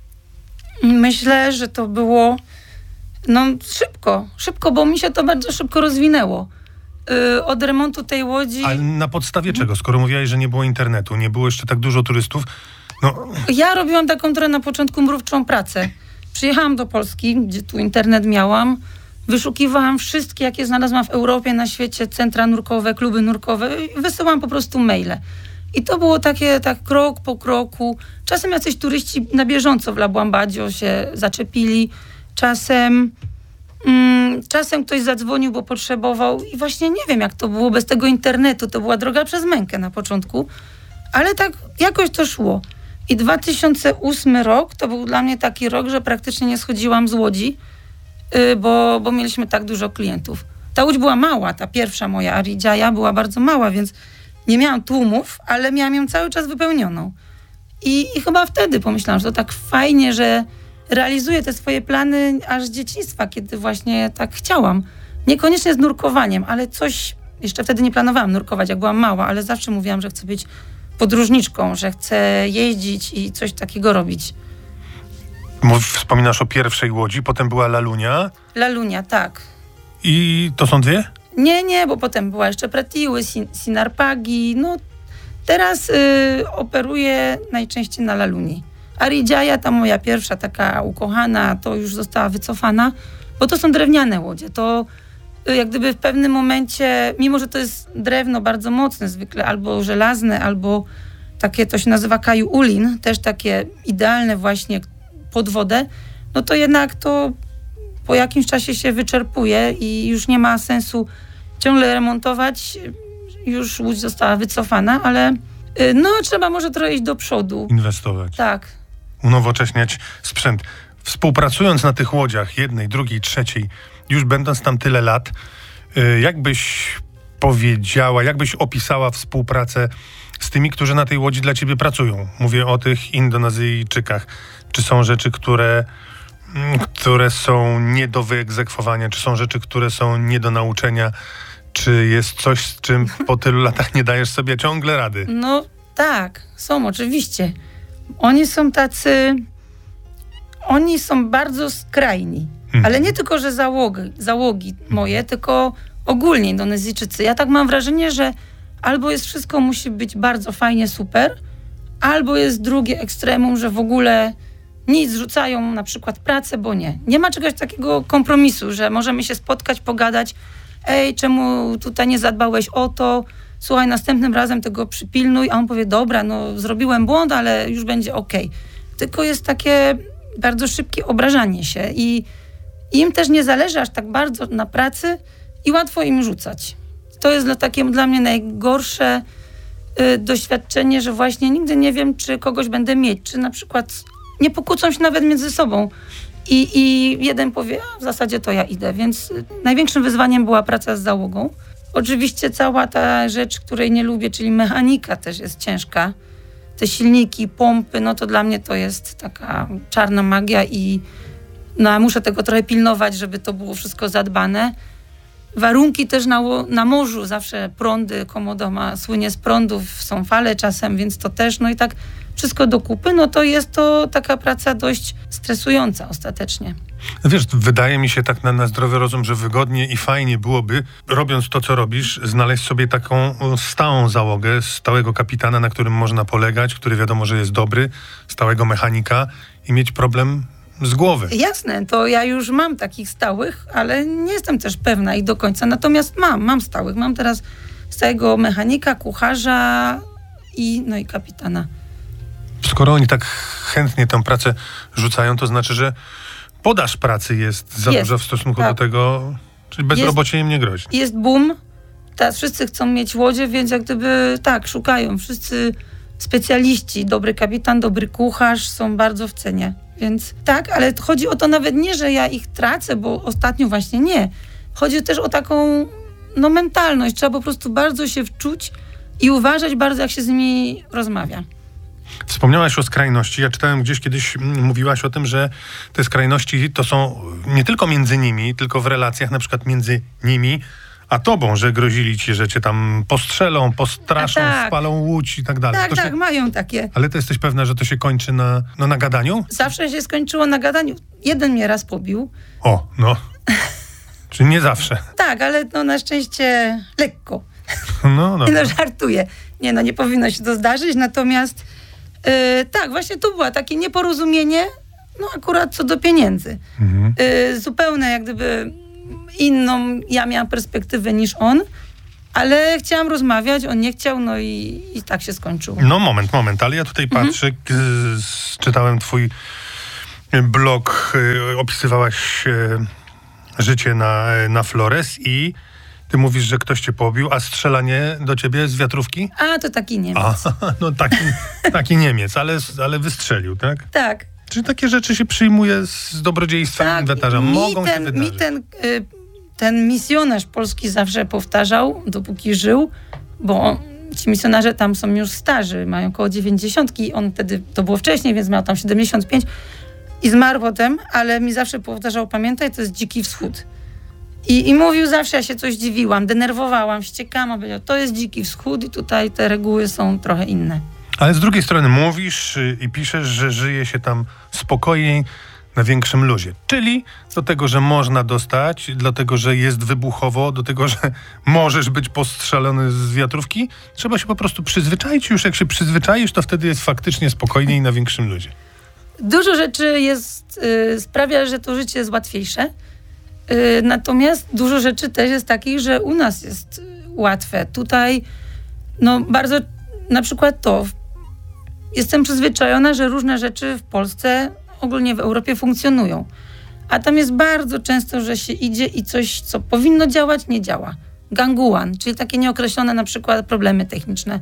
Myślę, że to było no szybko, szybko, bo mi się to bardzo szybko rozwinęło. Yy, od remontu tej łodzi... Ale na podstawie czego? Skoro mówiłaś, że nie było internetu, nie było jeszcze tak dużo turystów, no... Ja robiłam taką trochę na początku mrówczą pracę. Przyjechałam do Polski, gdzie tu internet miałam, wyszukiwałam wszystkie, jakie znalazłam w Europie, na świecie, centra nurkowe, kluby nurkowe i wysyłam po prostu maile. I to było takie, tak krok po kroku. Czasem jacyś turyści na bieżąco w Labuan Bajo się zaczepili, czasem Mm, czasem ktoś zadzwonił, bo potrzebował i właśnie nie wiem, jak to było bez tego internetu. To była droga przez mękę na początku, ale tak jakoś to szło. I dwa tysiące ósmy rok to był dla mnie taki rok, że praktycznie nie schodziłam z łodzi, yy, bo, bo mieliśmy tak dużo klientów. Ta łódź była mała, ta pierwsza moja Aridzia była bardzo mała, więc nie miałam tłumów, ale miałam ją cały czas wypełnioną. I, I chyba wtedy pomyślałam, że to tak fajnie, że realizuję te swoje plany aż z dzieciństwa, kiedy właśnie tak chciałam. Niekoniecznie z nurkowaniem, ale coś, jeszcze wtedy nie planowałam nurkować, jak byłam mała, ale zawsze mówiłam, że chcę być podróżniczką, że chcę jeździć i coś takiego robić. Mów, wspominasz o pierwszej łodzi, potem była Lalunia. Lalunia, tak. I to są dwie? Nie, nie, bo potem była jeszcze Pretiły, Sin- Sinarpagi. No teraz y, operuję najczęściej na Laluni. Aridzia, ta moja pierwsza taka ukochana, to już została wycofana, bo to są drewniane łodzie. To y, jak gdyby w pewnym momencie, mimo że to jest drewno bardzo mocne zwykle, albo żelazne, albo takie, to się nazywa kaju-ulin, też takie idealne właśnie pod wodę, no to jednak to po jakimś czasie się wyczerpuje i już nie ma sensu ciągle remontować. Już łódź została wycofana, ale y, no trzeba może trochę iść do przodu. Inwestować. Tak. Unowocześniać sprzęt. Współpracując na tych łodziach, jednej, drugiej, trzeciej, już będąc tam tyle lat, y, jak byś powiedziała, jak byś opisała współpracę z tymi, którzy na tej łodzi dla ciebie pracują? Mówię o tych Indonezyjczykach. Czy są rzeczy, które które są nie do wyegzekwowania, czy są rzeczy, które są nie do nauczenia, czy jest coś, z czym po tylu latach nie dajesz sobie ciągle rady? No tak, są oczywiście. Oni są tacy, oni są bardzo skrajni, Mhm. ale nie tylko, że załogi, załogi moje, tylko ogólnie Indonezyjczycy. Ja tak mam wrażenie, że albo jest wszystko musi być bardzo fajnie, super, albo jest drugie ekstremum, że w ogóle nic, rzucają na przykład pracę, bo nie. Nie ma czegoś takiego kompromisu, że możemy się spotkać, pogadać. Ej, czemu tutaj nie zadbałeś o to? Słuchaj, następnym razem tego przypilnuj. A on powie, dobra, no zrobiłem błąd, ale już będzie okej. Tylko jest takie bardzo szybkie obrażanie się i im też nie zależy aż tak bardzo na pracy i łatwo im rzucać. To jest dla, takie dla mnie najgorsze y, doświadczenie, że właśnie nigdy nie wiem, czy kogoś będę mieć, czy na przykład nie pokłócą się nawet między sobą. I, i jeden powie, a w zasadzie to ja idę. Więc największym wyzwaniem była praca z załogą. Oczywiście cała ta rzecz, której nie lubię, czyli mechanika też jest ciężka. Te silniki, pompy, no to dla mnie to jest taka czarna magia i no, muszę tego trochę pilnować, żeby to było wszystko zadbane. Warunki też na, na morzu, zawsze prądy, Komodo ma, słynie z prądów, są fale czasem, więc to też, no i tak wszystko do kupy, no to jest to taka praca dość stresująca ostatecznie. Wiesz, wydaje mi się tak na, na zdrowy rozum, że wygodnie i fajnie byłoby, robiąc to, co robisz, znaleźć sobie taką stałą załogę, stałego kapitana, na którym można polegać, który wiadomo, że jest dobry, stałego mechanika i mieć problem z głowy. Jasne, to ja już mam takich stałych, ale nie jestem też pewna ich do końca. Natomiast mam, mam stałych. Mam teraz stałego mechanika, kucharza i no i kapitana. Skoro oni tak chętnie tę pracę rzucają, to znaczy, że podaż pracy jest za Jest, duża w stosunku tak. do tego, czyli bezrobocie im nie grozi. Jest boom, teraz wszyscy chcą mieć łodzie, więc jak gdyby tak, szukają. Wszyscy specjaliści, dobry kapitan, dobry kucharz są bardzo w cenie. Więc tak, ale chodzi o to nawet nie, że ja ich tracę, bo ostatnio właśnie nie. Chodzi też o taką no, mentalność. Trzeba po prostu bardzo się wczuć i uważać bardzo, jak się z nimi rozmawia. Wspomniałaś o skrajności. Ja czytałem gdzieś kiedyś, m, mówiłaś o tym, że te skrajności to są nie tylko między nimi, tylko w relacjach na przykład między nimi a tobą, że grozili ci, że cię tam postrzelą, postraszą, A tak. spalą łódź i tak dalej. Tak, To tak, się, mają takie. ale to jesteś pewna, że to się kończy na, no, na gadaniu? Zawsze się skończyło na gadaniu. Jeden mnie raz pobił. O, no. Czy nie zawsze? Tak, ale no na szczęście lekko. No, no. Nie no, żartuję. Nie no, nie powinno się to zdarzyć, natomiast yy, tak, właśnie tu było takie nieporozumienie, no akurat co do pieniędzy. Mhm. Yy, zupełnie jak gdyby inną ja miałam perspektywę niż on, ale chciałam rozmawiać, on nie chciał, no i, i tak się skończyło. No moment, moment, ale ja tutaj patrzę, k- z, czytałem twój blog, y, opisywałaś y, życie na, na Flores i ty mówisz, że ktoś cię pobił, a strzelanie do ciebie z wiatrówki? A, to taki Niemiec. A, no taki, taki Niemiec, ale, ale wystrzelił, tak? Tak. Czy takie rzeczy się przyjmuje z dobrodziejstwem Tak, inwentarza? mi Mogą ten, się wydarzyć. Mi ten, y, ten misjonarz polski zawsze powtarzał, dopóki żył, bo ci misjonarze tam są już starzy, mają około dziewięćdziesiątki, on wtedy, to było wcześniej, więc miał tam siedemdziesiąt pięć i zmarł potem, ale mi zawsze powtarzał, pamiętaj, to jest Dziki Wschód. I, I mówił zawsze, ja się coś dziwiłam, denerwowałam, wściekałam, a powiedział, to jest Dziki Wschód i tutaj te reguły są trochę inne. Ale z drugiej strony mówisz y, i piszesz, że żyje się tam spokojniej, na większym luzie. Czyli do tego, że można dostać, do tego, że jest wybuchowo, do tego, że możesz być postrzelony z wiatrówki, trzeba się po prostu przyzwyczaić. Już jak się przyzwyczaisz, to wtedy jest faktycznie spokojniej na większym luzie. Dużo rzeczy jest, y, sprawia, że to życie jest łatwiejsze. Y, natomiast dużo rzeczy też jest takich, że u nas jest y, łatwe. Tutaj no bardzo, na przykład to, jestem przyzwyczajona, że różne rzeczy w Polsce, ogólnie w Europie funkcjonują. A tam jest bardzo często, że się idzie i coś, co powinno działać, nie działa. Ganguan, czyli takie nieokreślone na przykład problemy techniczne.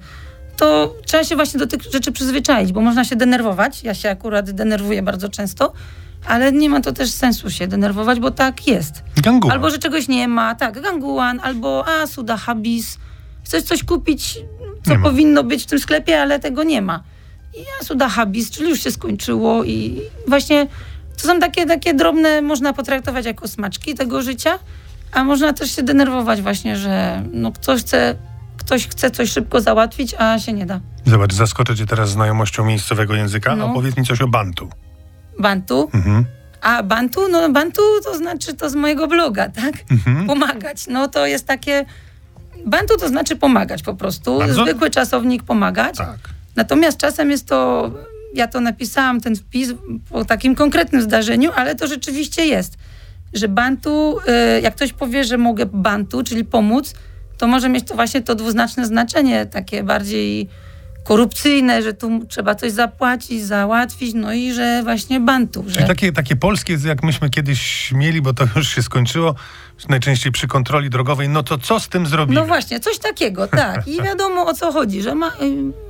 To trzeba się właśnie do tych rzeczy przyzwyczaić, bo można się denerwować. Ja się akurat denerwuję bardzo często, ale nie ma to też sensu się denerwować, bo tak jest. Ganguan. Albo, że czegoś nie ma, tak, ganguan, albo a, suda habis. Chcesz coś kupić, co powinno być w tym sklepie, ale tego nie ma. I ja suda habis, czyli już się skończyło i właśnie to są takie, takie drobne, można potraktować jako smaczki tego życia, a można też się denerwować właśnie, że no ktoś chce, ktoś chce coś szybko załatwić, a się nie da. Zobacz, zaskoczę cię teraz znajomością miejscowego języka. No. Opowiedz mi coś o bantu. Bantu. Mhm. A bantu, no bantu to znaczy to z mojego bloga, tak? Mhm. Pomagać. No to jest takie... Bantu to znaczy pomagać po prostu. Bardzo? Zwykły czasownik pomagać. Tak. Natomiast czasem jest to... Ja to napisałam, ten wpis, po takim konkretnym zdarzeniu, ale to rzeczywiście jest. Że bantu, y, jak ktoś powie, że mogę bantu, czyli pomóc, to może mieć to właśnie to dwuznaczne znaczenie, takie bardziej korupcyjne, że tu trzeba coś zapłacić, załatwić, no i że właśnie bantu. Że... Czyli takie, takie polskie, jak myśmy kiedyś mieli, bo to już się skończyło, najczęściej przy kontroli drogowej, no to co z tym zrobimy? No właśnie, coś takiego, tak. I wiadomo, o co chodzi, że ma, y,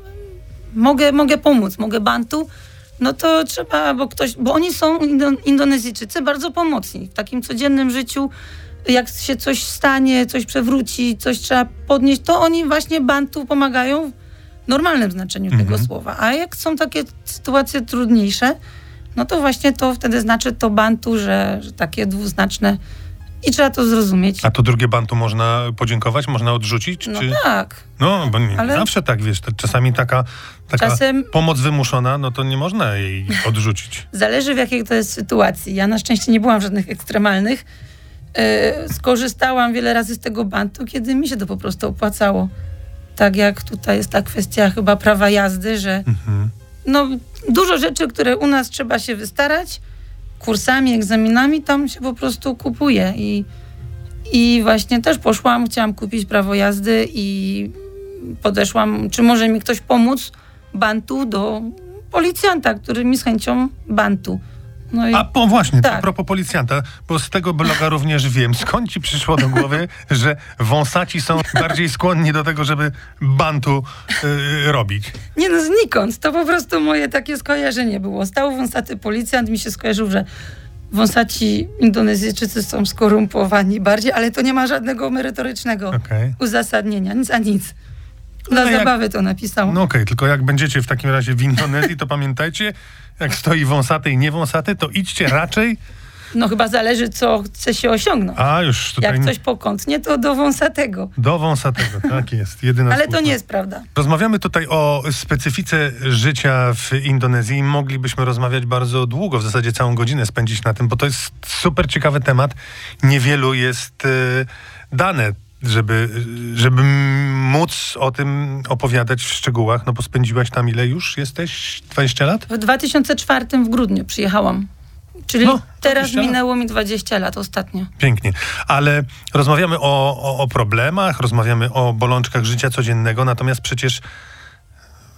mogę, mogę pomóc, mogę bantu, no to trzeba, bo ktoś, bo oni są, Indo- Indonezyjczycy, bardzo pomocni w takim codziennym życiu. Jak się coś stanie, coś przewróci, coś trzeba podnieść, to oni właśnie bantu pomagają w normalnym znaczeniu Mhm. tego słowa. A jak są takie sytuacje trudniejsze, no to właśnie to wtedy znaczy to bantu, że, że takie dwuznaczne i trzeba to zrozumieć. A to drugie bantu można podziękować, można odrzucić? No czy... tak. No, bo nie Ale- zawsze tak, wiesz, to czasami taka, taka Czasem- pomoc wymuszona, no to nie można jej odrzucić. Zależy w jakiej to jest sytuacji. Ja na szczęście nie byłam w żadnych ekstremalnych. Yy, skorzystałam wiele razy z tego bantu, kiedy mi się to po prostu opłacało. Tak jak tutaj jest ta kwestia chyba prawa jazdy, że Mhm. no, dużo rzeczy, które u nas trzeba się wystarać, kursami, egzaminami, tam się po prostu kupuje. I, i właśnie też poszłam, chciałam kupić prawo jazdy i podeszłam, czy może mi ktoś pomóc bantu do policjanta, który mi z chęcią bantu. No i A po, właśnie, Tak. a propos policjanta, bo z tego bloga również wiem, skąd ci przyszło do głowy, że wąsaci są bardziej skłonni do tego, żeby bantu y, robić. nie no, znikąd. To po prostu moje takie skojarzenie było. Stał wąsaty policjant, mi się skojarzył, że wąsaci Indonezyjczycy są skorumpowani bardziej, ale to nie ma żadnego merytorycznego Okej. uzasadnienia, nic a nic. Dla No jak- zabawy to napisał. No okej, tylko jak będziecie w takim razie w Indonezji, to pamiętajcie, jak stoi wąsaty i niewąsaty, to idźcie raczej, No chyba zależy, co chce się osiągnąć. a już tutaj Jak coś pokątnie, to do wąsatego. do wąsatego, tak jest, jedyna Ale to słuszna. nie jest prawda. Rozmawiamy tutaj o specyfice życia w Indonezji i moglibyśmy rozmawiać bardzo długo, w zasadzie całą godzinę spędzić na tym, bo to jest super ciekawy temat. Niewielu jest y, dane, żeby, żeby móc o tym opowiadać w szczegółach, no bo spędziłaś tam ile już jesteś? dwadzieścia lat? W dwa tysiące czwartym w grudniu przyjechałam. Czyli No, teraz dwadzieścia lat. minęło mi dwadzieścia lat ostatnio. Pięknie, ale rozmawiamy o, o, o problemach, rozmawiamy o bolączkach życia codziennego, natomiast przecież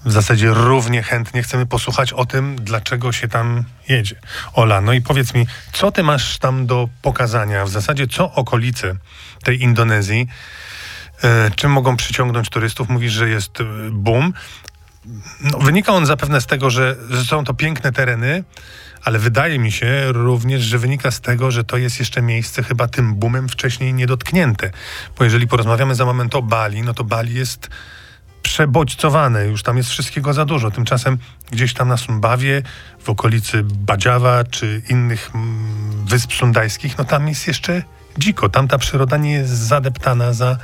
w zasadzie równie chętnie chcemy posłuchać o tym, dlaczego się tam jedzie. Ola, no i powiedz mi, co ty masz tam do pokazania? W zasadzie co okolice tej Indonezji, e, czym mogą przyciągnąć turystów? Mówisz, że jest e, boom. No, wynika on zapewne z tego, że, że są to piękne tereny, ale wydaje mi się również, że wynika z tego, że to jest jeszcze miejsce chyba tym boomem wcześniej niedotknięte. Bo jeżeli porozmawiamy za moment o Bali, no to Bali jest przebodźcowane, już tam jest wszystkiego za dużo. Tymczasem gdzieś tam na Sumbawie, w okolicy Badjawa czy innych mm, wysp sundajskich, no tam jest jeszcze dziko. Tam ta przyroda nie jest zadeptana, za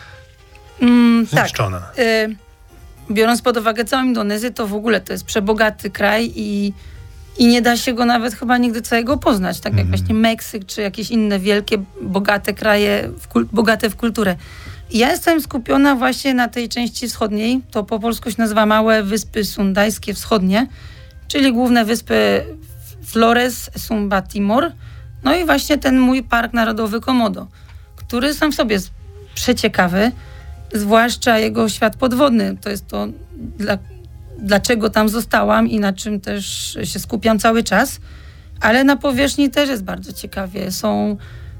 Mm, zniszczona. tak. Y, biorąc pod uwagę całą Indonezję, to w ogóle to jest przebogaty kraj i, i nie da się go nawet chyba nigdy całego poznać. Tak jak Mhm. właśnie Meksyk czy jakieś inne wielkie, bogate kraje, w kul- bogate w kulturę. I ja jestem skupiona właśnie na tej części wschodniej. To po polsku się nazywa Małe Wyspy Sundajskie Wschodnie, czyli główne wyspy Flores, Sumba, Timor. No i właśnie ten mój Park Narodowy Komodo, który sam w sobie jest przeciekawy, zwłaszcza jego świat podwodny. To jest to, dla, dlaczego tam zostałam i na czym też się skupiam cały czas. Ale na powierzchni też jest bardzo ciekawie. Są,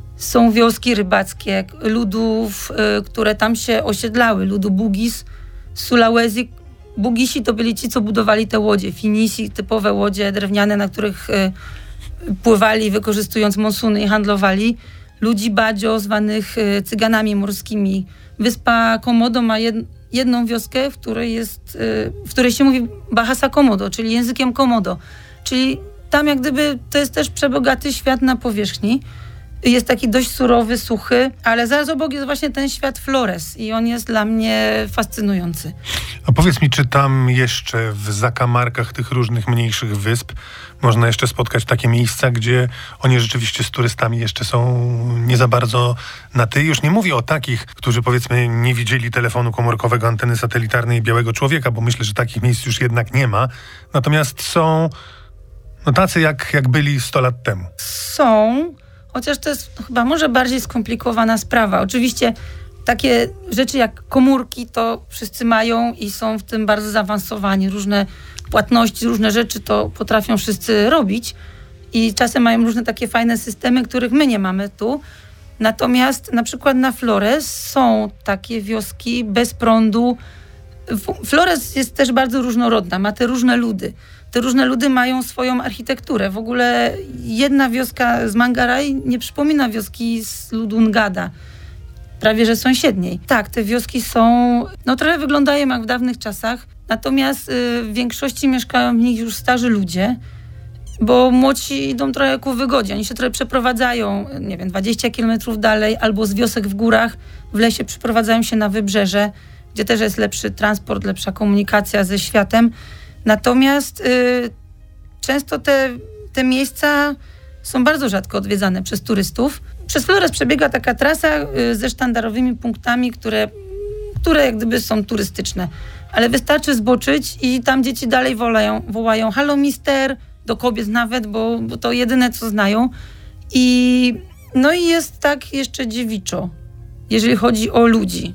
są wioski rybackie ludów, y, które tam się osiedlały. Ludu Bugis, Sulawesi. Bugisi to byli ci, co budowali te łodzie. Finisi, typowe łodzie drewniane, na których y, pływali, wykorzystując monsuny i handlowali. Ludzi Badio, zwanych y, cyganami morskimi. Wyspa Komodo ma jed, jedną wioskę, w której jest, y, w której się mówi Bahasa Komodo, czyli językiem Komodo. Czyli tam jak gdyby to jest też przebogaty świat na powierzchni. Jest taki dość surowy, suchy, ale zaraz obok jest właśnie ten świat Flores i on jest dla mnie fascynujący. A powiedz mi, czy tam jeszcze w zakamarkach tych różnych mniejszych wysp można jeszcze spotkać takie miejsca, gdzie oni rzeczywiście z turystami jeszcze są nie za bardzo na ty? Już nie mówię o takich, którzy powiedzmy nie widzieli telefonu komórkowego, anteny satelitarnej i białego człowieka, bo myślę, że takich miejsc już jednak nie ma. Natomiast są no tacy, jak, jak byli sto lat temu. Są, chociaż to jest chyba może bardziej skomplikowana sprawa. Oczywiście takie rzeczy jak komórki to wszyscy mają i są w tym bardzo zaawansowani. Różne płatności, różne rzeczy to potrafią wszyscy robić i czasem mają różne takie fajne systemy, których my nie mamy tu. Natomiast na przykład na Flores są takie wioski bez prądu. Flores jest też bardzo różnorodna, ma te różne ludy. Te różne ludy mają swoją architekturę. W ogóle jedna wioska z Manggarai nie przypomina wioski z ludu Ngada, prawie że sąsiedniej. Tak, te wioski są, no trochę wyglądają jak w dawnych czasach, natomiast y, w większości mieszkają w nich już starzy ludzie, bo młodsi idą trochę ku wygodzie. Oni się trochę przeprowadzają, nie wiem, dwadzieścia kilometrów dalej, albo z wiosek w górach, w lesie przeprowadzają się na wybrzeże, gdzie też jest lepszy transport, lepsza komunikacja ze światem. Natomiast y, często te, te miejsca są bardzo rzadko odwiedzane przez turystów. Przez Flores przebiega taka trasa y, ze sztandarowymi punktami, które, które jak gdyby są turystyczne. Ale wystarczy zboczyć i tam dzieci dalej wołają, wołają halo mister, do kobiet nawet, bo, bo to jedyne co znają. I no i jest tak jeszcze dziewiczo, jeżeli chodzi o ludzi.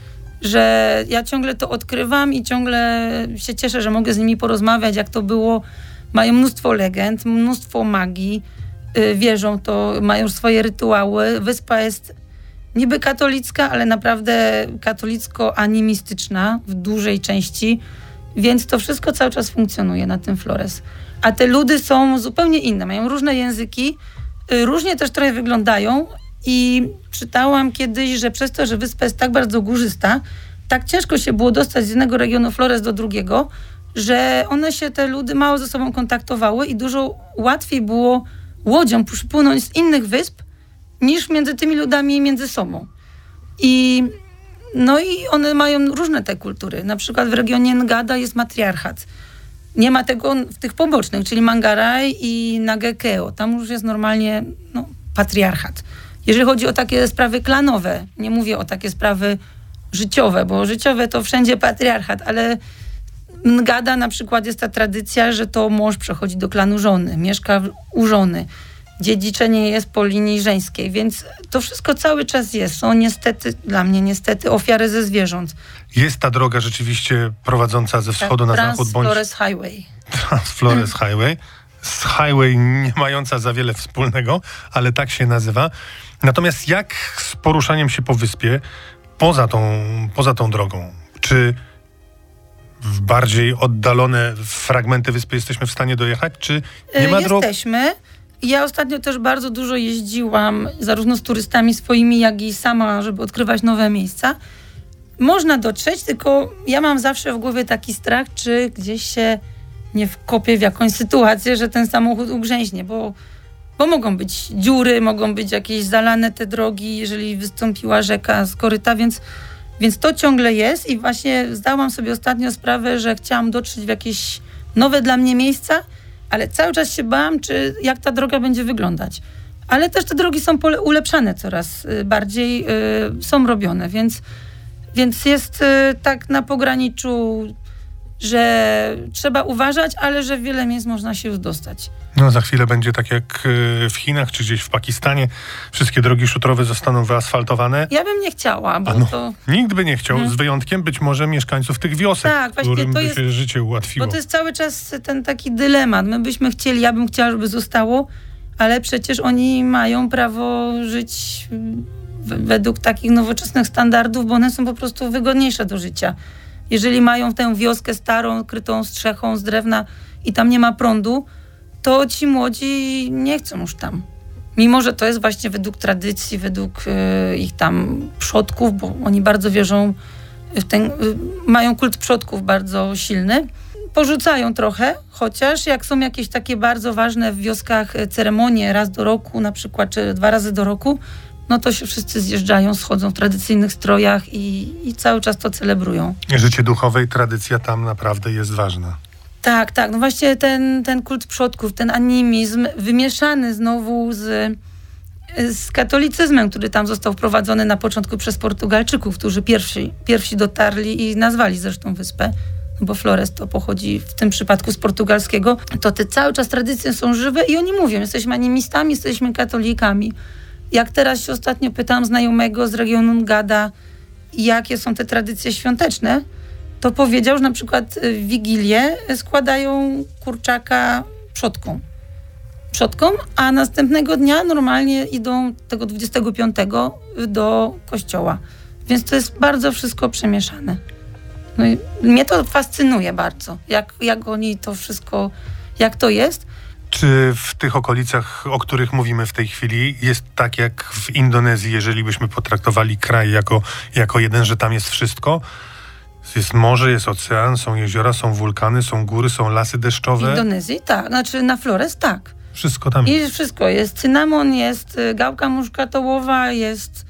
Że ja ciągle to odkrywam i ciągle się cieszę, że mogę z nimi porozmawiać, jak to było. Mają mnóstwo legend, mnóstwo magii, yy, wierzą to, mają swoje rytuały. Wyspa jest niby katolicka, ale naprawdę katolicko-animistyczna w dużej części, więc to wszystko cały czas funkcjonuje na tym Flores. A te ludy są zupełnie inne, mają różne języki, yy, różnie też trochę wyglądają. I czytałam kiedyś, że przez to, że wyspa jest tak bardzo górzysta, tak ciężko się było dostać z jednego regionu Flores do drugiego, że one się, te ludy, mało ze sobą kontaktowały i dużo łatwiej było łodzią przypłynąć z innych wysp, niż między tymi ludami między sobą. I no i one mają różne te kultury. Na przykład w regionie Ngada jest matriarchat. Nie ma tego w tych pobocznych, czyli Manggarai i Nagekeo. Tam już jest normalnie no, patriarchat. Jeżeli chodzi o takie sprawy klanowe, nie mówię o takie sprawy życiowe, bo życiowe to wszędzie patriarchat, ale Ngada na przykład jest ta tradycja, że to mąż przechodzi do klanu żony, mieszka u żony. dziedziczenie jest po linii żeńskiej, więc to wszystko cały czas jest. Są niestety, dla mnie niestety, ofiary ze zwierząt. Jest ta droga rzeczywiście prowadząca ze wschodu na zachód, bądź Trans-Flores Highway. Trans-Flores Highway. Z highway nie mająca za wiele wspólnego, ale tak się nazywa. Natomiast jak z poruszaniem się po wyspie poza tą, poza tą drogą? Czy w bardziej oddalone fragmenty wyspy jesteśmy w stanie dojechać, czy nie ma dróg? Jesteśmy. Ja ostatnio też bardzo dużo jeździłam, zarówno z turystami swoimi, jak i sama, żeby odkrywać nowe miejsca. Można dotrzeć, tylko ja mam zawsze w głowie taki strach, czy gdzieś się nie wkopię w jakąś sytuację, że ten samochód ugrzęźnie, bo, bo mogą być dziury, mogą być jakieś zalane te drogi, jeżeli wystąpiła rzeka z koryta, więc, więc to ciągle jest i właśnie zdałam sobie ostatnio sprawę, że chciałam dotrzeć w jakieś nowe dla mnie miejsca, ale cały czas się bałam, czy jak ta droga będzie wyglądać. Ale też te drogi są pole- ulepszane coraz y, bardziej, y, są robione, więc, więc jest y, tak na pograniczu, że trzeba uważać, ale że w wiele miejsc można się już dostać. No za chwilę będzie tak jak w Chinach, czy gdzieś w Pakistanie. Wszystkie drogi szutrowe zostaną wyasfaltowane. Ja bym nie chciała, bo A no, to... nikt by nie chciał, Hmm. z wyjątkiem być może mieszkańców tych wiosek, Tak, właśnie którym to by jest- się życie ułatwiło. Bo to jest cały czas ten taki dylemat. My byśmy chcieli, ja bym chciała, żeby zostało, ale przecież oni mają prawo żyć w- według takich nowoczesnych standardów, bo one są po prostu wygodniejsze do życia. Jeżeli mają tę wioskę starą, krytą strzechą z drewna i tam nie ma prądu, to ci młodzi nie chcą już tam. Mimo że to jest właśnie według tradycji, według y, ich tam przodków, bo oni bardzo wierzą w ten, y, mają kult przodków bardzo silny. Porzucają trochę, chociaż jak są jakieś takie bardzo ważne w wioskach y, ceremonie raz do roku, na przykład, czy dwa razy do roku, no to się wszyscy zjeżdżają, schodzą w tradycyjnych strojach i, i cały czas to celebrują. Życie duchowe i tradycja tam naprawdę jest ważna. Tak, tak. No właśnie ten, ten kult przodków, ten animizm wymieszany znowu z, z katolicyzmem, który tam został wprowadzony na początku przez Portugalczyków, którzy pierwsi, pierwsi dotarli i nazwali zresztą wyspę, bo Flores to pochodzi w tym przypadku z portugalskiego. To te cały czas tradycje są żywe i oni mówią, jesteśmy animistami, jesteśmy katolikami. Jak teraz się ostatnio pytałam znajomego z regionu Ngada, jakie są te tradycje świąteczne, to powiedział, że na przykład w Wigilię składają kurczaka przodkom. Przodkom, a następnego dnia normalnie idą tego dwudziestego piątego do kościoła. Więc to jest bardzo wszystko przemieszane. No i mnie to fascynuje bardzo, jak, jak oni to wszystko, jak to jest. Czy w tych okolicach, o których mówimy w tej chwili, jest tak jak w Indonezji, jeżeli byśmy potraktowali kraj jako, jako jeden, że tam jest wszystko? Jest morze, jest ocean, są jeziora, są wulkany, są góry, są lasy W deszczowe. Indonezji tak, znaczy na Flores tak. Wszystko tam jest. I wszystko. Jest cynamon, jest y, gałka muszkatołowa, jest,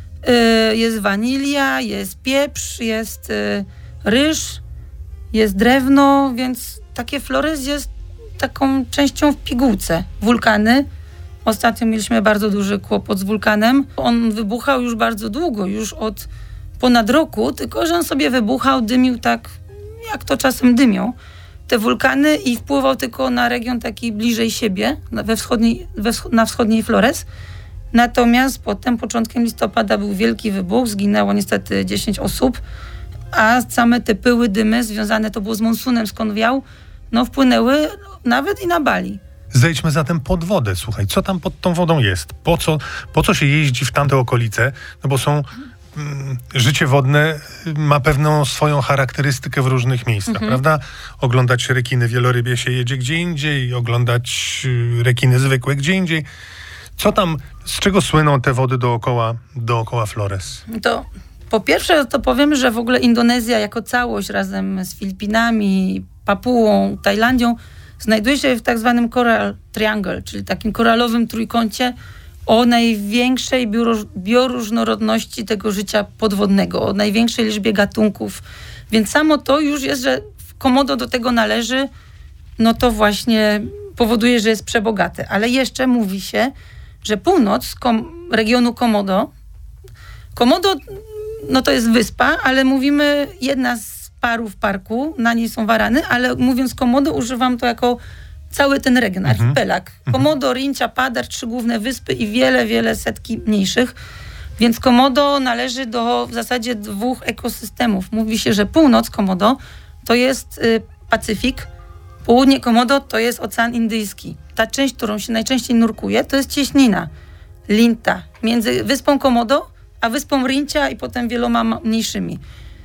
y, jest wanilia, jest pieprz, jest y, ryż, jest drewno, więc takie Flores jest taką częścią w pigułce. Wulkany. Ostatnio mieliśmy bardzo duży kłopot z wulkanem. On wybuchał już bardzo długo, już od ponad roku, tylko że on sobie wybuchał, dymił tak, jak to czasem dymią te wulkany i wpływał tylko na region taki bliżej siebie, na- we wschodniej, we wsch- na wschodniej Flores. Natomiast potem, początkiem listopada był wielki wybuch, zginęło niestety dziesięć osób, a same te pyły, dymy związane, to było z monsunem, skąd wiał, no wpłynęły nawet i na Bali. Zejdźmy zatem pod wodę. Słuchaj, co tam pod tą wodą jest? Po co, po co się jeździ w tamte okolice? No bo są... mm, Życie wodne ma pewną swoją charakterystykę w różnych miejscach, Mhm. prawda? Oglądać rekiny wielorybie się jedzie gdzie indziej, oglądać y, rekiny zwykłe gdzie indziej. Co tam, z czego słyną te wody dookoła, dookoła Flores? To po pierwsze to powiem, że w ogóle Indonezja jako całość razem z Filipinami, Papułą, Tajlandią znajduje się w tak zwanym Coral Triangle, czyli takim koralowym trójkącie o największej biuro- bioróżnorodności tego życia podwodnego, o największej liczbie gatunków. Więc samo to już jest, że Komodo do tego należy, no to właśnie powoduje, że jest przebogate. Ale jeszcze mówi się, że północ kom- regionu Komodo, Komodo, no to jest wyspa, ale mówimy jedna z paru w parku, na niej są warany, ale mówiąc Komodo używam to jako cały ten region, archipelag. Komodo, Rincia, Padar, trzy główne wyspy i wiele, wiele setki mniejszych. Więc Komodo należy do w zasadzie dwóch ekosystemów. Mówi się, że północ Komodo to jest y, Pacyfik, południe Komodo to jest Ocean Indyjski. Ta część, którą się najczęściej nurkuje, to jest cieśnina, linta, między wyspą Komodo a wyspą Rincia i potem wieloma mniejszymi.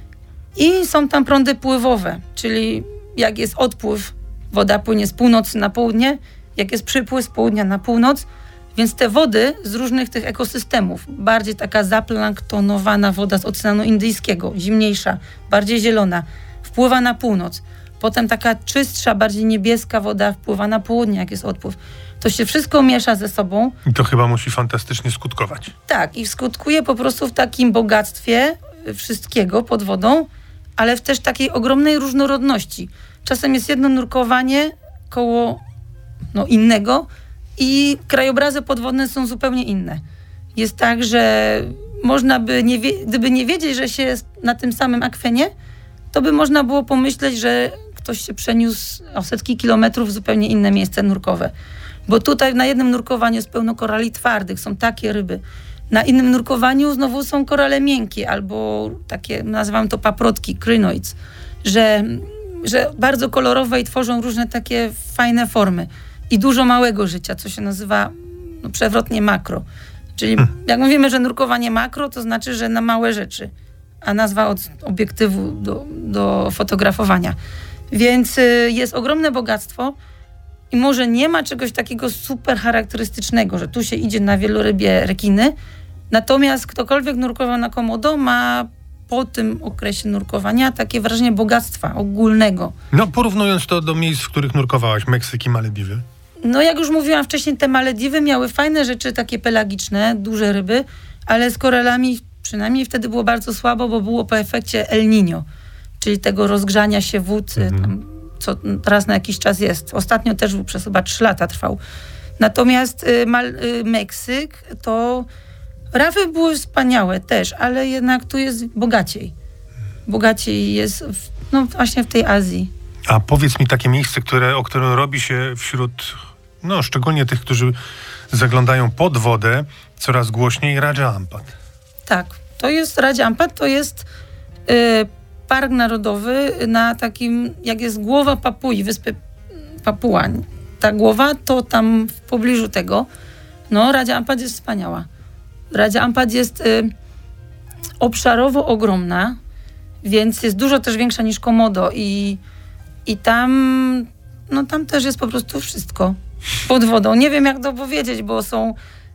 I są tam prądy pływowe, czyli jak jest odpływ, woda płynie z północy na południe, jak jest przypływ z południa na północ, więc te wody z różnych tych ekosystemów, bardziej taka zaplanktonowana woda z Oceanu Indyjskiego, zimniejsza, bardziej zielona, wpływa na północ. Potem taka czystsza, bardziej niebieska woda wpływa na południe, jak jest odpływ. To się wszystko miesza ze sobą. I to chyba musi fantastycznie skutkować. Tak, i skutkuje po prostu w takim bogactwie wszystkiego pod wodą, ale w też takiej ogromnej różnorodności. Czasem jest jedno nurkowanie koło no, innego i krajobrazy podwodne są zupełnie inne. Jest tak, że można by, nie wie, gdyby nie wiedzieć, że się jest na tym samym akwenie, to by można było pomyśleć, że ktoś się przeniósł o setki kilometrów w zupełnie inne miejsce nurkowe. Bo tutaj na jednym nurkowaniu jest pełno korali twardych, są takie ryby. Na innym nurkowaniu znowu są korale miękkie albo takie, nazywam to paprotki, crinoids, że, że bardzo kolorowe i tworzą różne takie fajne formy. I dużo małego życia, co się nazywa no, przewrotnie makro. Czyli hmm. jak mówimy, że nurkowanie makro, to znaczy, że na małe rzeczy, a nazwa od obiektywu do, do fotografowania. Więc y, jest ogromne bogactwo i może nie ma czegoś takiego super charakterystycznego, że tu się idzie na wielorybie rekiny, natomiast ktokolwiek nurkował na Komodo ma po tym okresie nurkowania takie wrażenie bogactwa ogólnego. No porównując to do miejsc, w których nurkowałaś, Meksyk i Malediwy. No jak już mówiłam wcześniej, te Malediwy miały fajne rzeczy, takie pelagiczne, duże ryby, ale z koralami przynajmniej wtedy było bardzo słabo, bo było po efekcie El Niño, czyli tego rozgrzania się wód, mhm. tam, co raz na jakiś czas jest. Ostatnio też był przez chyba trzy lata trwał. Natomiast y, Mal, y, Meksyk to rafy były wspaniałe też, ale jednak tu jest bogaciej. Bogaciej jest w, no właśnie w tej Azji. A powiedz mi takie miejsce, które, o którym robi się wśród, no szczególnie tych, którzy zaglądają pod wodę, coraz głośniej Raja Ampat. Tak, to jest Raja Ampat, to jest y, park narodowy na takim, jak jest głowa Papui, wyspy Papua. Ta głowa to tam w pobliżu tego. No, Raja Ampat jest wspaniała. Raja Ampat jest y, obszarowo ogromna, więc jest dużo też większa niż Komodo i, i tam, no tam też jest po prostu wszystko pod wodą. Nie wiem, jak to powiedzieć, bo są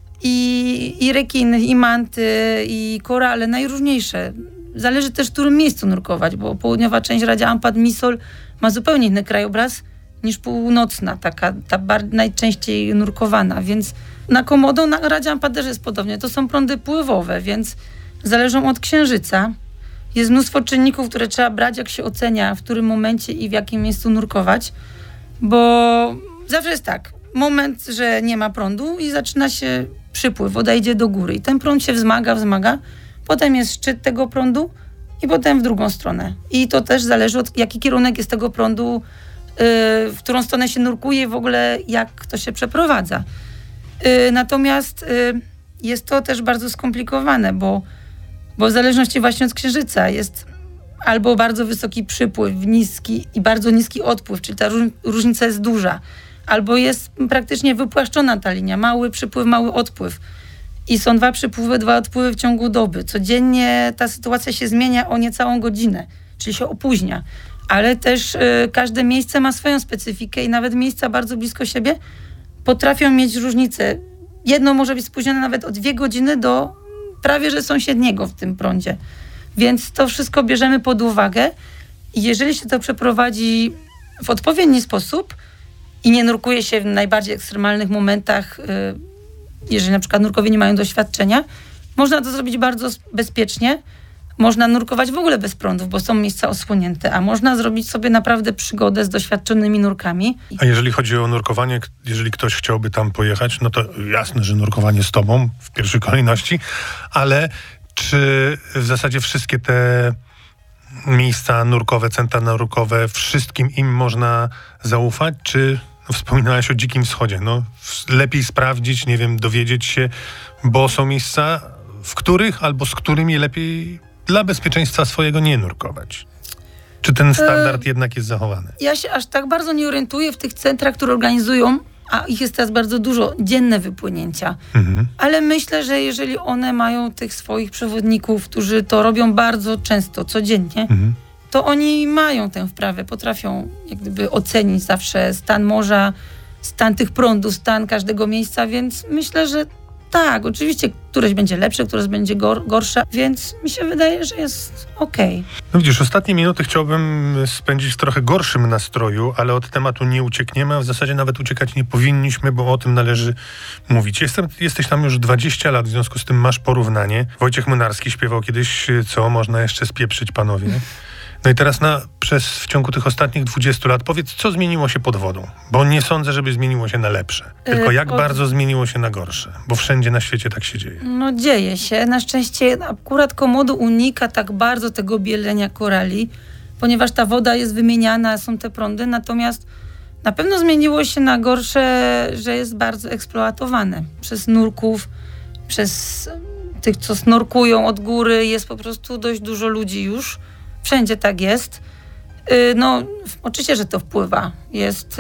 i, i rekiny, i manty, i korale, najróżniejsze. Zależy też, w którym miejscu nurkować, bo południowa część Raja Ampat, Misol ma zupełnie inny krajobraz niż północna, taka ta bar- najczęściej nurkowana, więc na Komodo, na Raja Ampat też jest podobnie. To są prądy pływowe, więc zależą od księżyca. Jest mnóstwo czynników, które trzeba brać, jak się ocenia, w którym momencie i w jakim miejscu nurkować, bo zawsze jest tak, moment, że nie ma prądu i zaczyna się przypływ, woda idzie do góry i ten prąd się wzmaga, wzmaga, potem jest szczyt tego prądu i potem w drugą stronę. I to też zależy od jaki kierunek jest tego prądu, yy, w którą stronę się nurkuje i w ogóle jak to się przeprowadza. Yy, natomiast yy, jest to też bardzo skomplikowane, bo, bo w zależności właśnie od księżyca jest albo bardzo wysoki przypływ, niski i bardzo niski odpływ, czyli ta róż- różnica jest duża, albo jest praktycznie wypłaszczona ta linia, mały przypływ, mały odpływ. I są dwa przypływy, dwa odpływy w ciągu doby. Codziennie ta sytuacja się zmienia o niecałą godzinę, czyli się opóźnia. Ale też y, każde miejsce ma swoją specyfikę i nawet miejsca bardzo blisko siebie potrafią mieć różnice. Jedno może być spóźnione nawet o dwie godziny do prawie że sąsiedniego w tym prądzie. Więc to wszystko bierzemy pod uwagę i jeżeli się to przeprowadzi w odpowiedni sposób i nie nurkuje się w najbardziej ekstremalnych momentach, jeżeli na przykład nurkowie nie mają doświadczenia, można to zrobić bardzo bezpiecznie. Można nurkować w ogóle bez prądów, bo są miejsca osłonięte, a można zrobić sobie naprawdę przygodę z doświadczonymi nurkami. A jeżeli chodzi o nurkowanie, jeżeli ktoś chciałby tam pojechać, no to jasne, że nurkowanie z tobą w pierwszej kolejności, ale czy w zasadzie wszystkie te miejsca nurkowe, centra nurkowe, wszystkim im można zaufać, czy No, wspominałaś o Dzikim Wschodzie. No, w- lepiej sprawdzić, nie wiem, dowiedzieć się, bo są miejsca, w których albo z którymi lepiej dla bezpieczeństwa swojego nie nurkować. Czy ten standard jednak jest zachowany? Ja się aż tak bardzo nie orientuję w tych centrach, które organizują, a ich jest teraz bardzo dużo, dzienne wypłynięcia. Mhm. Ale myślę, że jeżeli one mają tych swoich przewodników, którzy to robią bardzo często, codziennie, Mhm. to oni mają tę wprawę, potrafią jak gdyby ocenić zawsze stan morza, stan tych prądów, stan każdego miejsca, więc myślę, że tak, oczywiście któreś będzie lepsze, któreś będzie gor- gorsze, więc mi się wydaje, że jest okej. No widzisz, ostatnie minuty chciałbym spędzić w trochę gorszym nastroju, ale od tematu nie uciekniemy, a w zasadzie nawet uciekać nie powinniśmy, bo o tym należy mówić. Jestem, jesteś tam już dwadzieścia lat, w związku z tym masz porównanie. Wojciech Młynarski śpiewał kiedyś, co można jeszcze spieprzyć, panowie. No i teraz na, przez, w ciągu tych ostatnich dwudziestu lat powiedz, co zmieniło się pod wodą? Bo nie sądzę, żeby zmieniło się na lepsze. Tylko Yy, jak pod- bardzo zmieniło się na gorsze? Bo wszędzie na świecie tak się dzieje. No dzieje się. Na szczęście akurat Komodo unika tak bardzo tego bielenia korali, ponieważ ta woda jest wymieniana, są te prądy, natomiast na pewno zmieniło się na gorsze, że jest bardzo eksploatowane przez nurków, przez tych, co snorkują od góry. Jest po prostu dość dużo ludzi już. Wszędzie tak jest. Yy, No, w- oczywiście, że to wpływa. Jest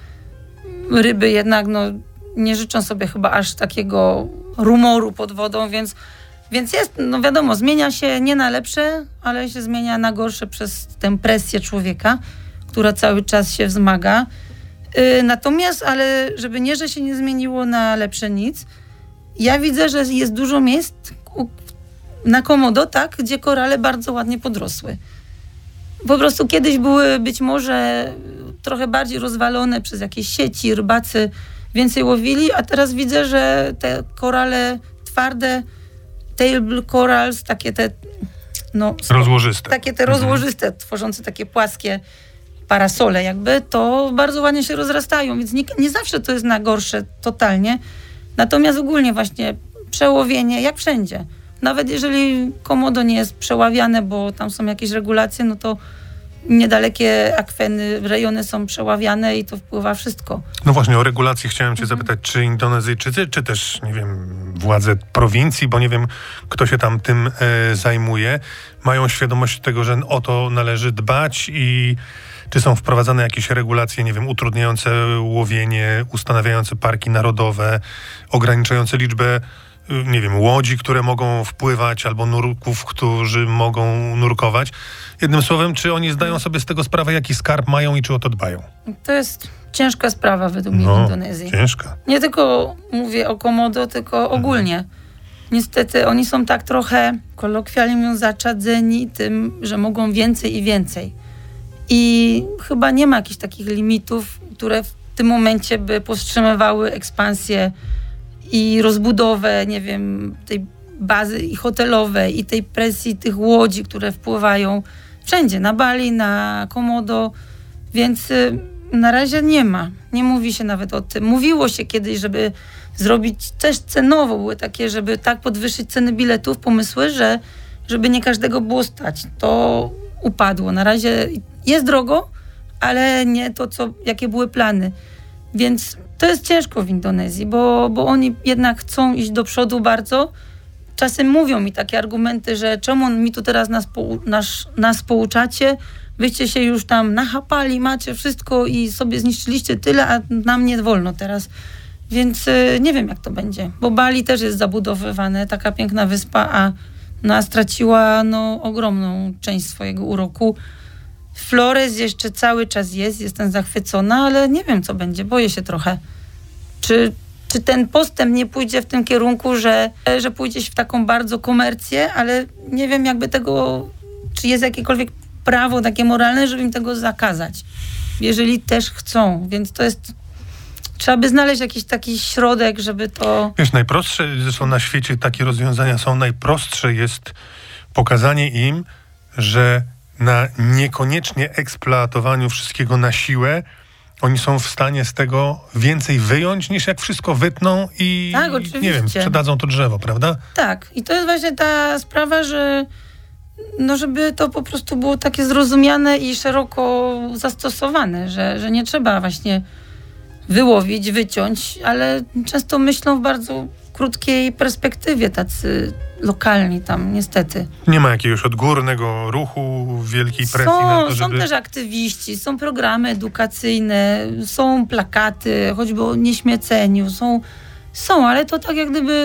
yy, ryby jednak, no, nie życzą sobie chyba aż takiego rumoru pod wodą, więc, więc jest, no wiadomo, zmienia się nie na lepsze, ale się zmienia na gorsze przez tę presję człowieka, która cały czas się wzmaga. Yy, natomiast, ale żeby nie, że się nie zmieniło na lepsze nic, ja widzę, że jest dużo miejsc u- na Komodo, tak, gdzie korale bardzo ładnie podrosły. Po prostu kiedyś były być może trochę bardziej rozwalone przez jakieś sieci, rybacy więcej łowili, a teraz widzę, że te korale twarde, table corals, takie te, no, Rozłożyste. takie te rozłożyste, tworzące takie płaskie parasole jakby, to bardzo ładnie się rozrastają, więc nie, nie zawsze to jest na gorsze totalnie. Natomiast ogólnie właśnie przełowienie, jak wszędzie. Nawet jeżeli Komodo nie jest przeławiane, bo tam są jakieś regulacje, no to niedalekie akweny, rejony są przeławiane i to wpływa wszystko. No właśnie, o regulacje chciałem cię zapytać, czy Indonezyjczycy, czy też, nie wiem, władze prowincji, bo nie wiem, kto się tam tym e, zajmuje, mają świadomość tego, że o to należy dbać i czy są wprowadzane jakieś regulacje, nie wiem, utrudniające łowienie, ustanawiające parki narodowe, ograniczające liczbę, y, nie wiem, łodzi, które mogą wpływać, albo nurków, którzy mogą nurkować. Jednym słowem, czy oni zdają sobie z tego sprawę, jaki skarb mają i czy o to dbają? To jest ciężka sprawa według mnie w No, Indonezji. ciężka. Nie tylko mówię o Komodo, tylko ogólnie. Niestety oni są tak trochę, kolokwialnie mówiąc, zaczadzeni tym, że mogą więcej i więcej. I chyba nie ma jakichś takich limitów, które w tym momencie by powstrzymywały ekspansję i rozbudowę, nie wiem, tej bazy i hotelowej, i tej presji tych łodzi, które wpływają wszędzie, na Bali, na Komodo, więc y, na razie nie ma. Nie mówi się nawet o tym. Mówiło się kiedyś, żeby zrobić też cenowo, były takie, żeby tak podwyższyć ceny biletów, pomysły, że żeby nie każdego było stać. To upadło. Na razie jest drogo, ale nie to, co, jakie były plany. Więc to jest ciężko w Indonezji, bo, bo oni jednak chcą iść do przodu bardzo. Czasem mówią mi takie argumenty, że czemu mi tu teraz nas, pou, nas, nas pouczacie, wyście się już tam nachapali, macie wszystko i sobie zniszczyliście tyle, a nam nie wolno teraz. Więc y, nie wiem, jak to będzie, bo Bali też jest zabudowywane, taka piękna wyspa, a, no, a straciła no, ogromną część swojego uroku. Flores jeszcze cały czas jest, jestem zachwycona, ale nie wiem, co będzie, boję się trochę. Czy, czy ten postęp nie pójdzie w tym kierunku, że, że pójdzie się w taką bardzo komercję, ale nie wiem, jakby tego, czy jest jakiekolwiek prawo takie moralne, żeby im tego zakazać, jeżeli też chcą, więc to jest, trzeba by znaleźć jakiś taki środek, żeby to... Wiesz, najprostsze, zresztą na świecie takie rozwiązania są, najprostsze jest pokazanie im, że na niekoniecznie eksploatowaniu wszystkiego na siłę oni są w stanie z tego więcej wyjąć, niż jak wszystko wytną i, Tak, nie wiem, oczywiście. sprzedadzą to drzewo, prawda? Tak, i to jest właśnie ta sprawa, że no żeby to po prostu było takie zrozumiane i szeroko zastosowane, że, że nie trzeba właśnie wyłowić, wyciąć, ale często myślą w bardzo krótkiej perspektywie, tacy lokalni tam niestety. Nie ma jakiegoś odgórnego ruchu, wielkiej presji Są, na to, żeby... są też aktywiści, są programy edukacyjne, są plakaty, choćby o nieśmieceniu, są, są, ale to tak jak gdyby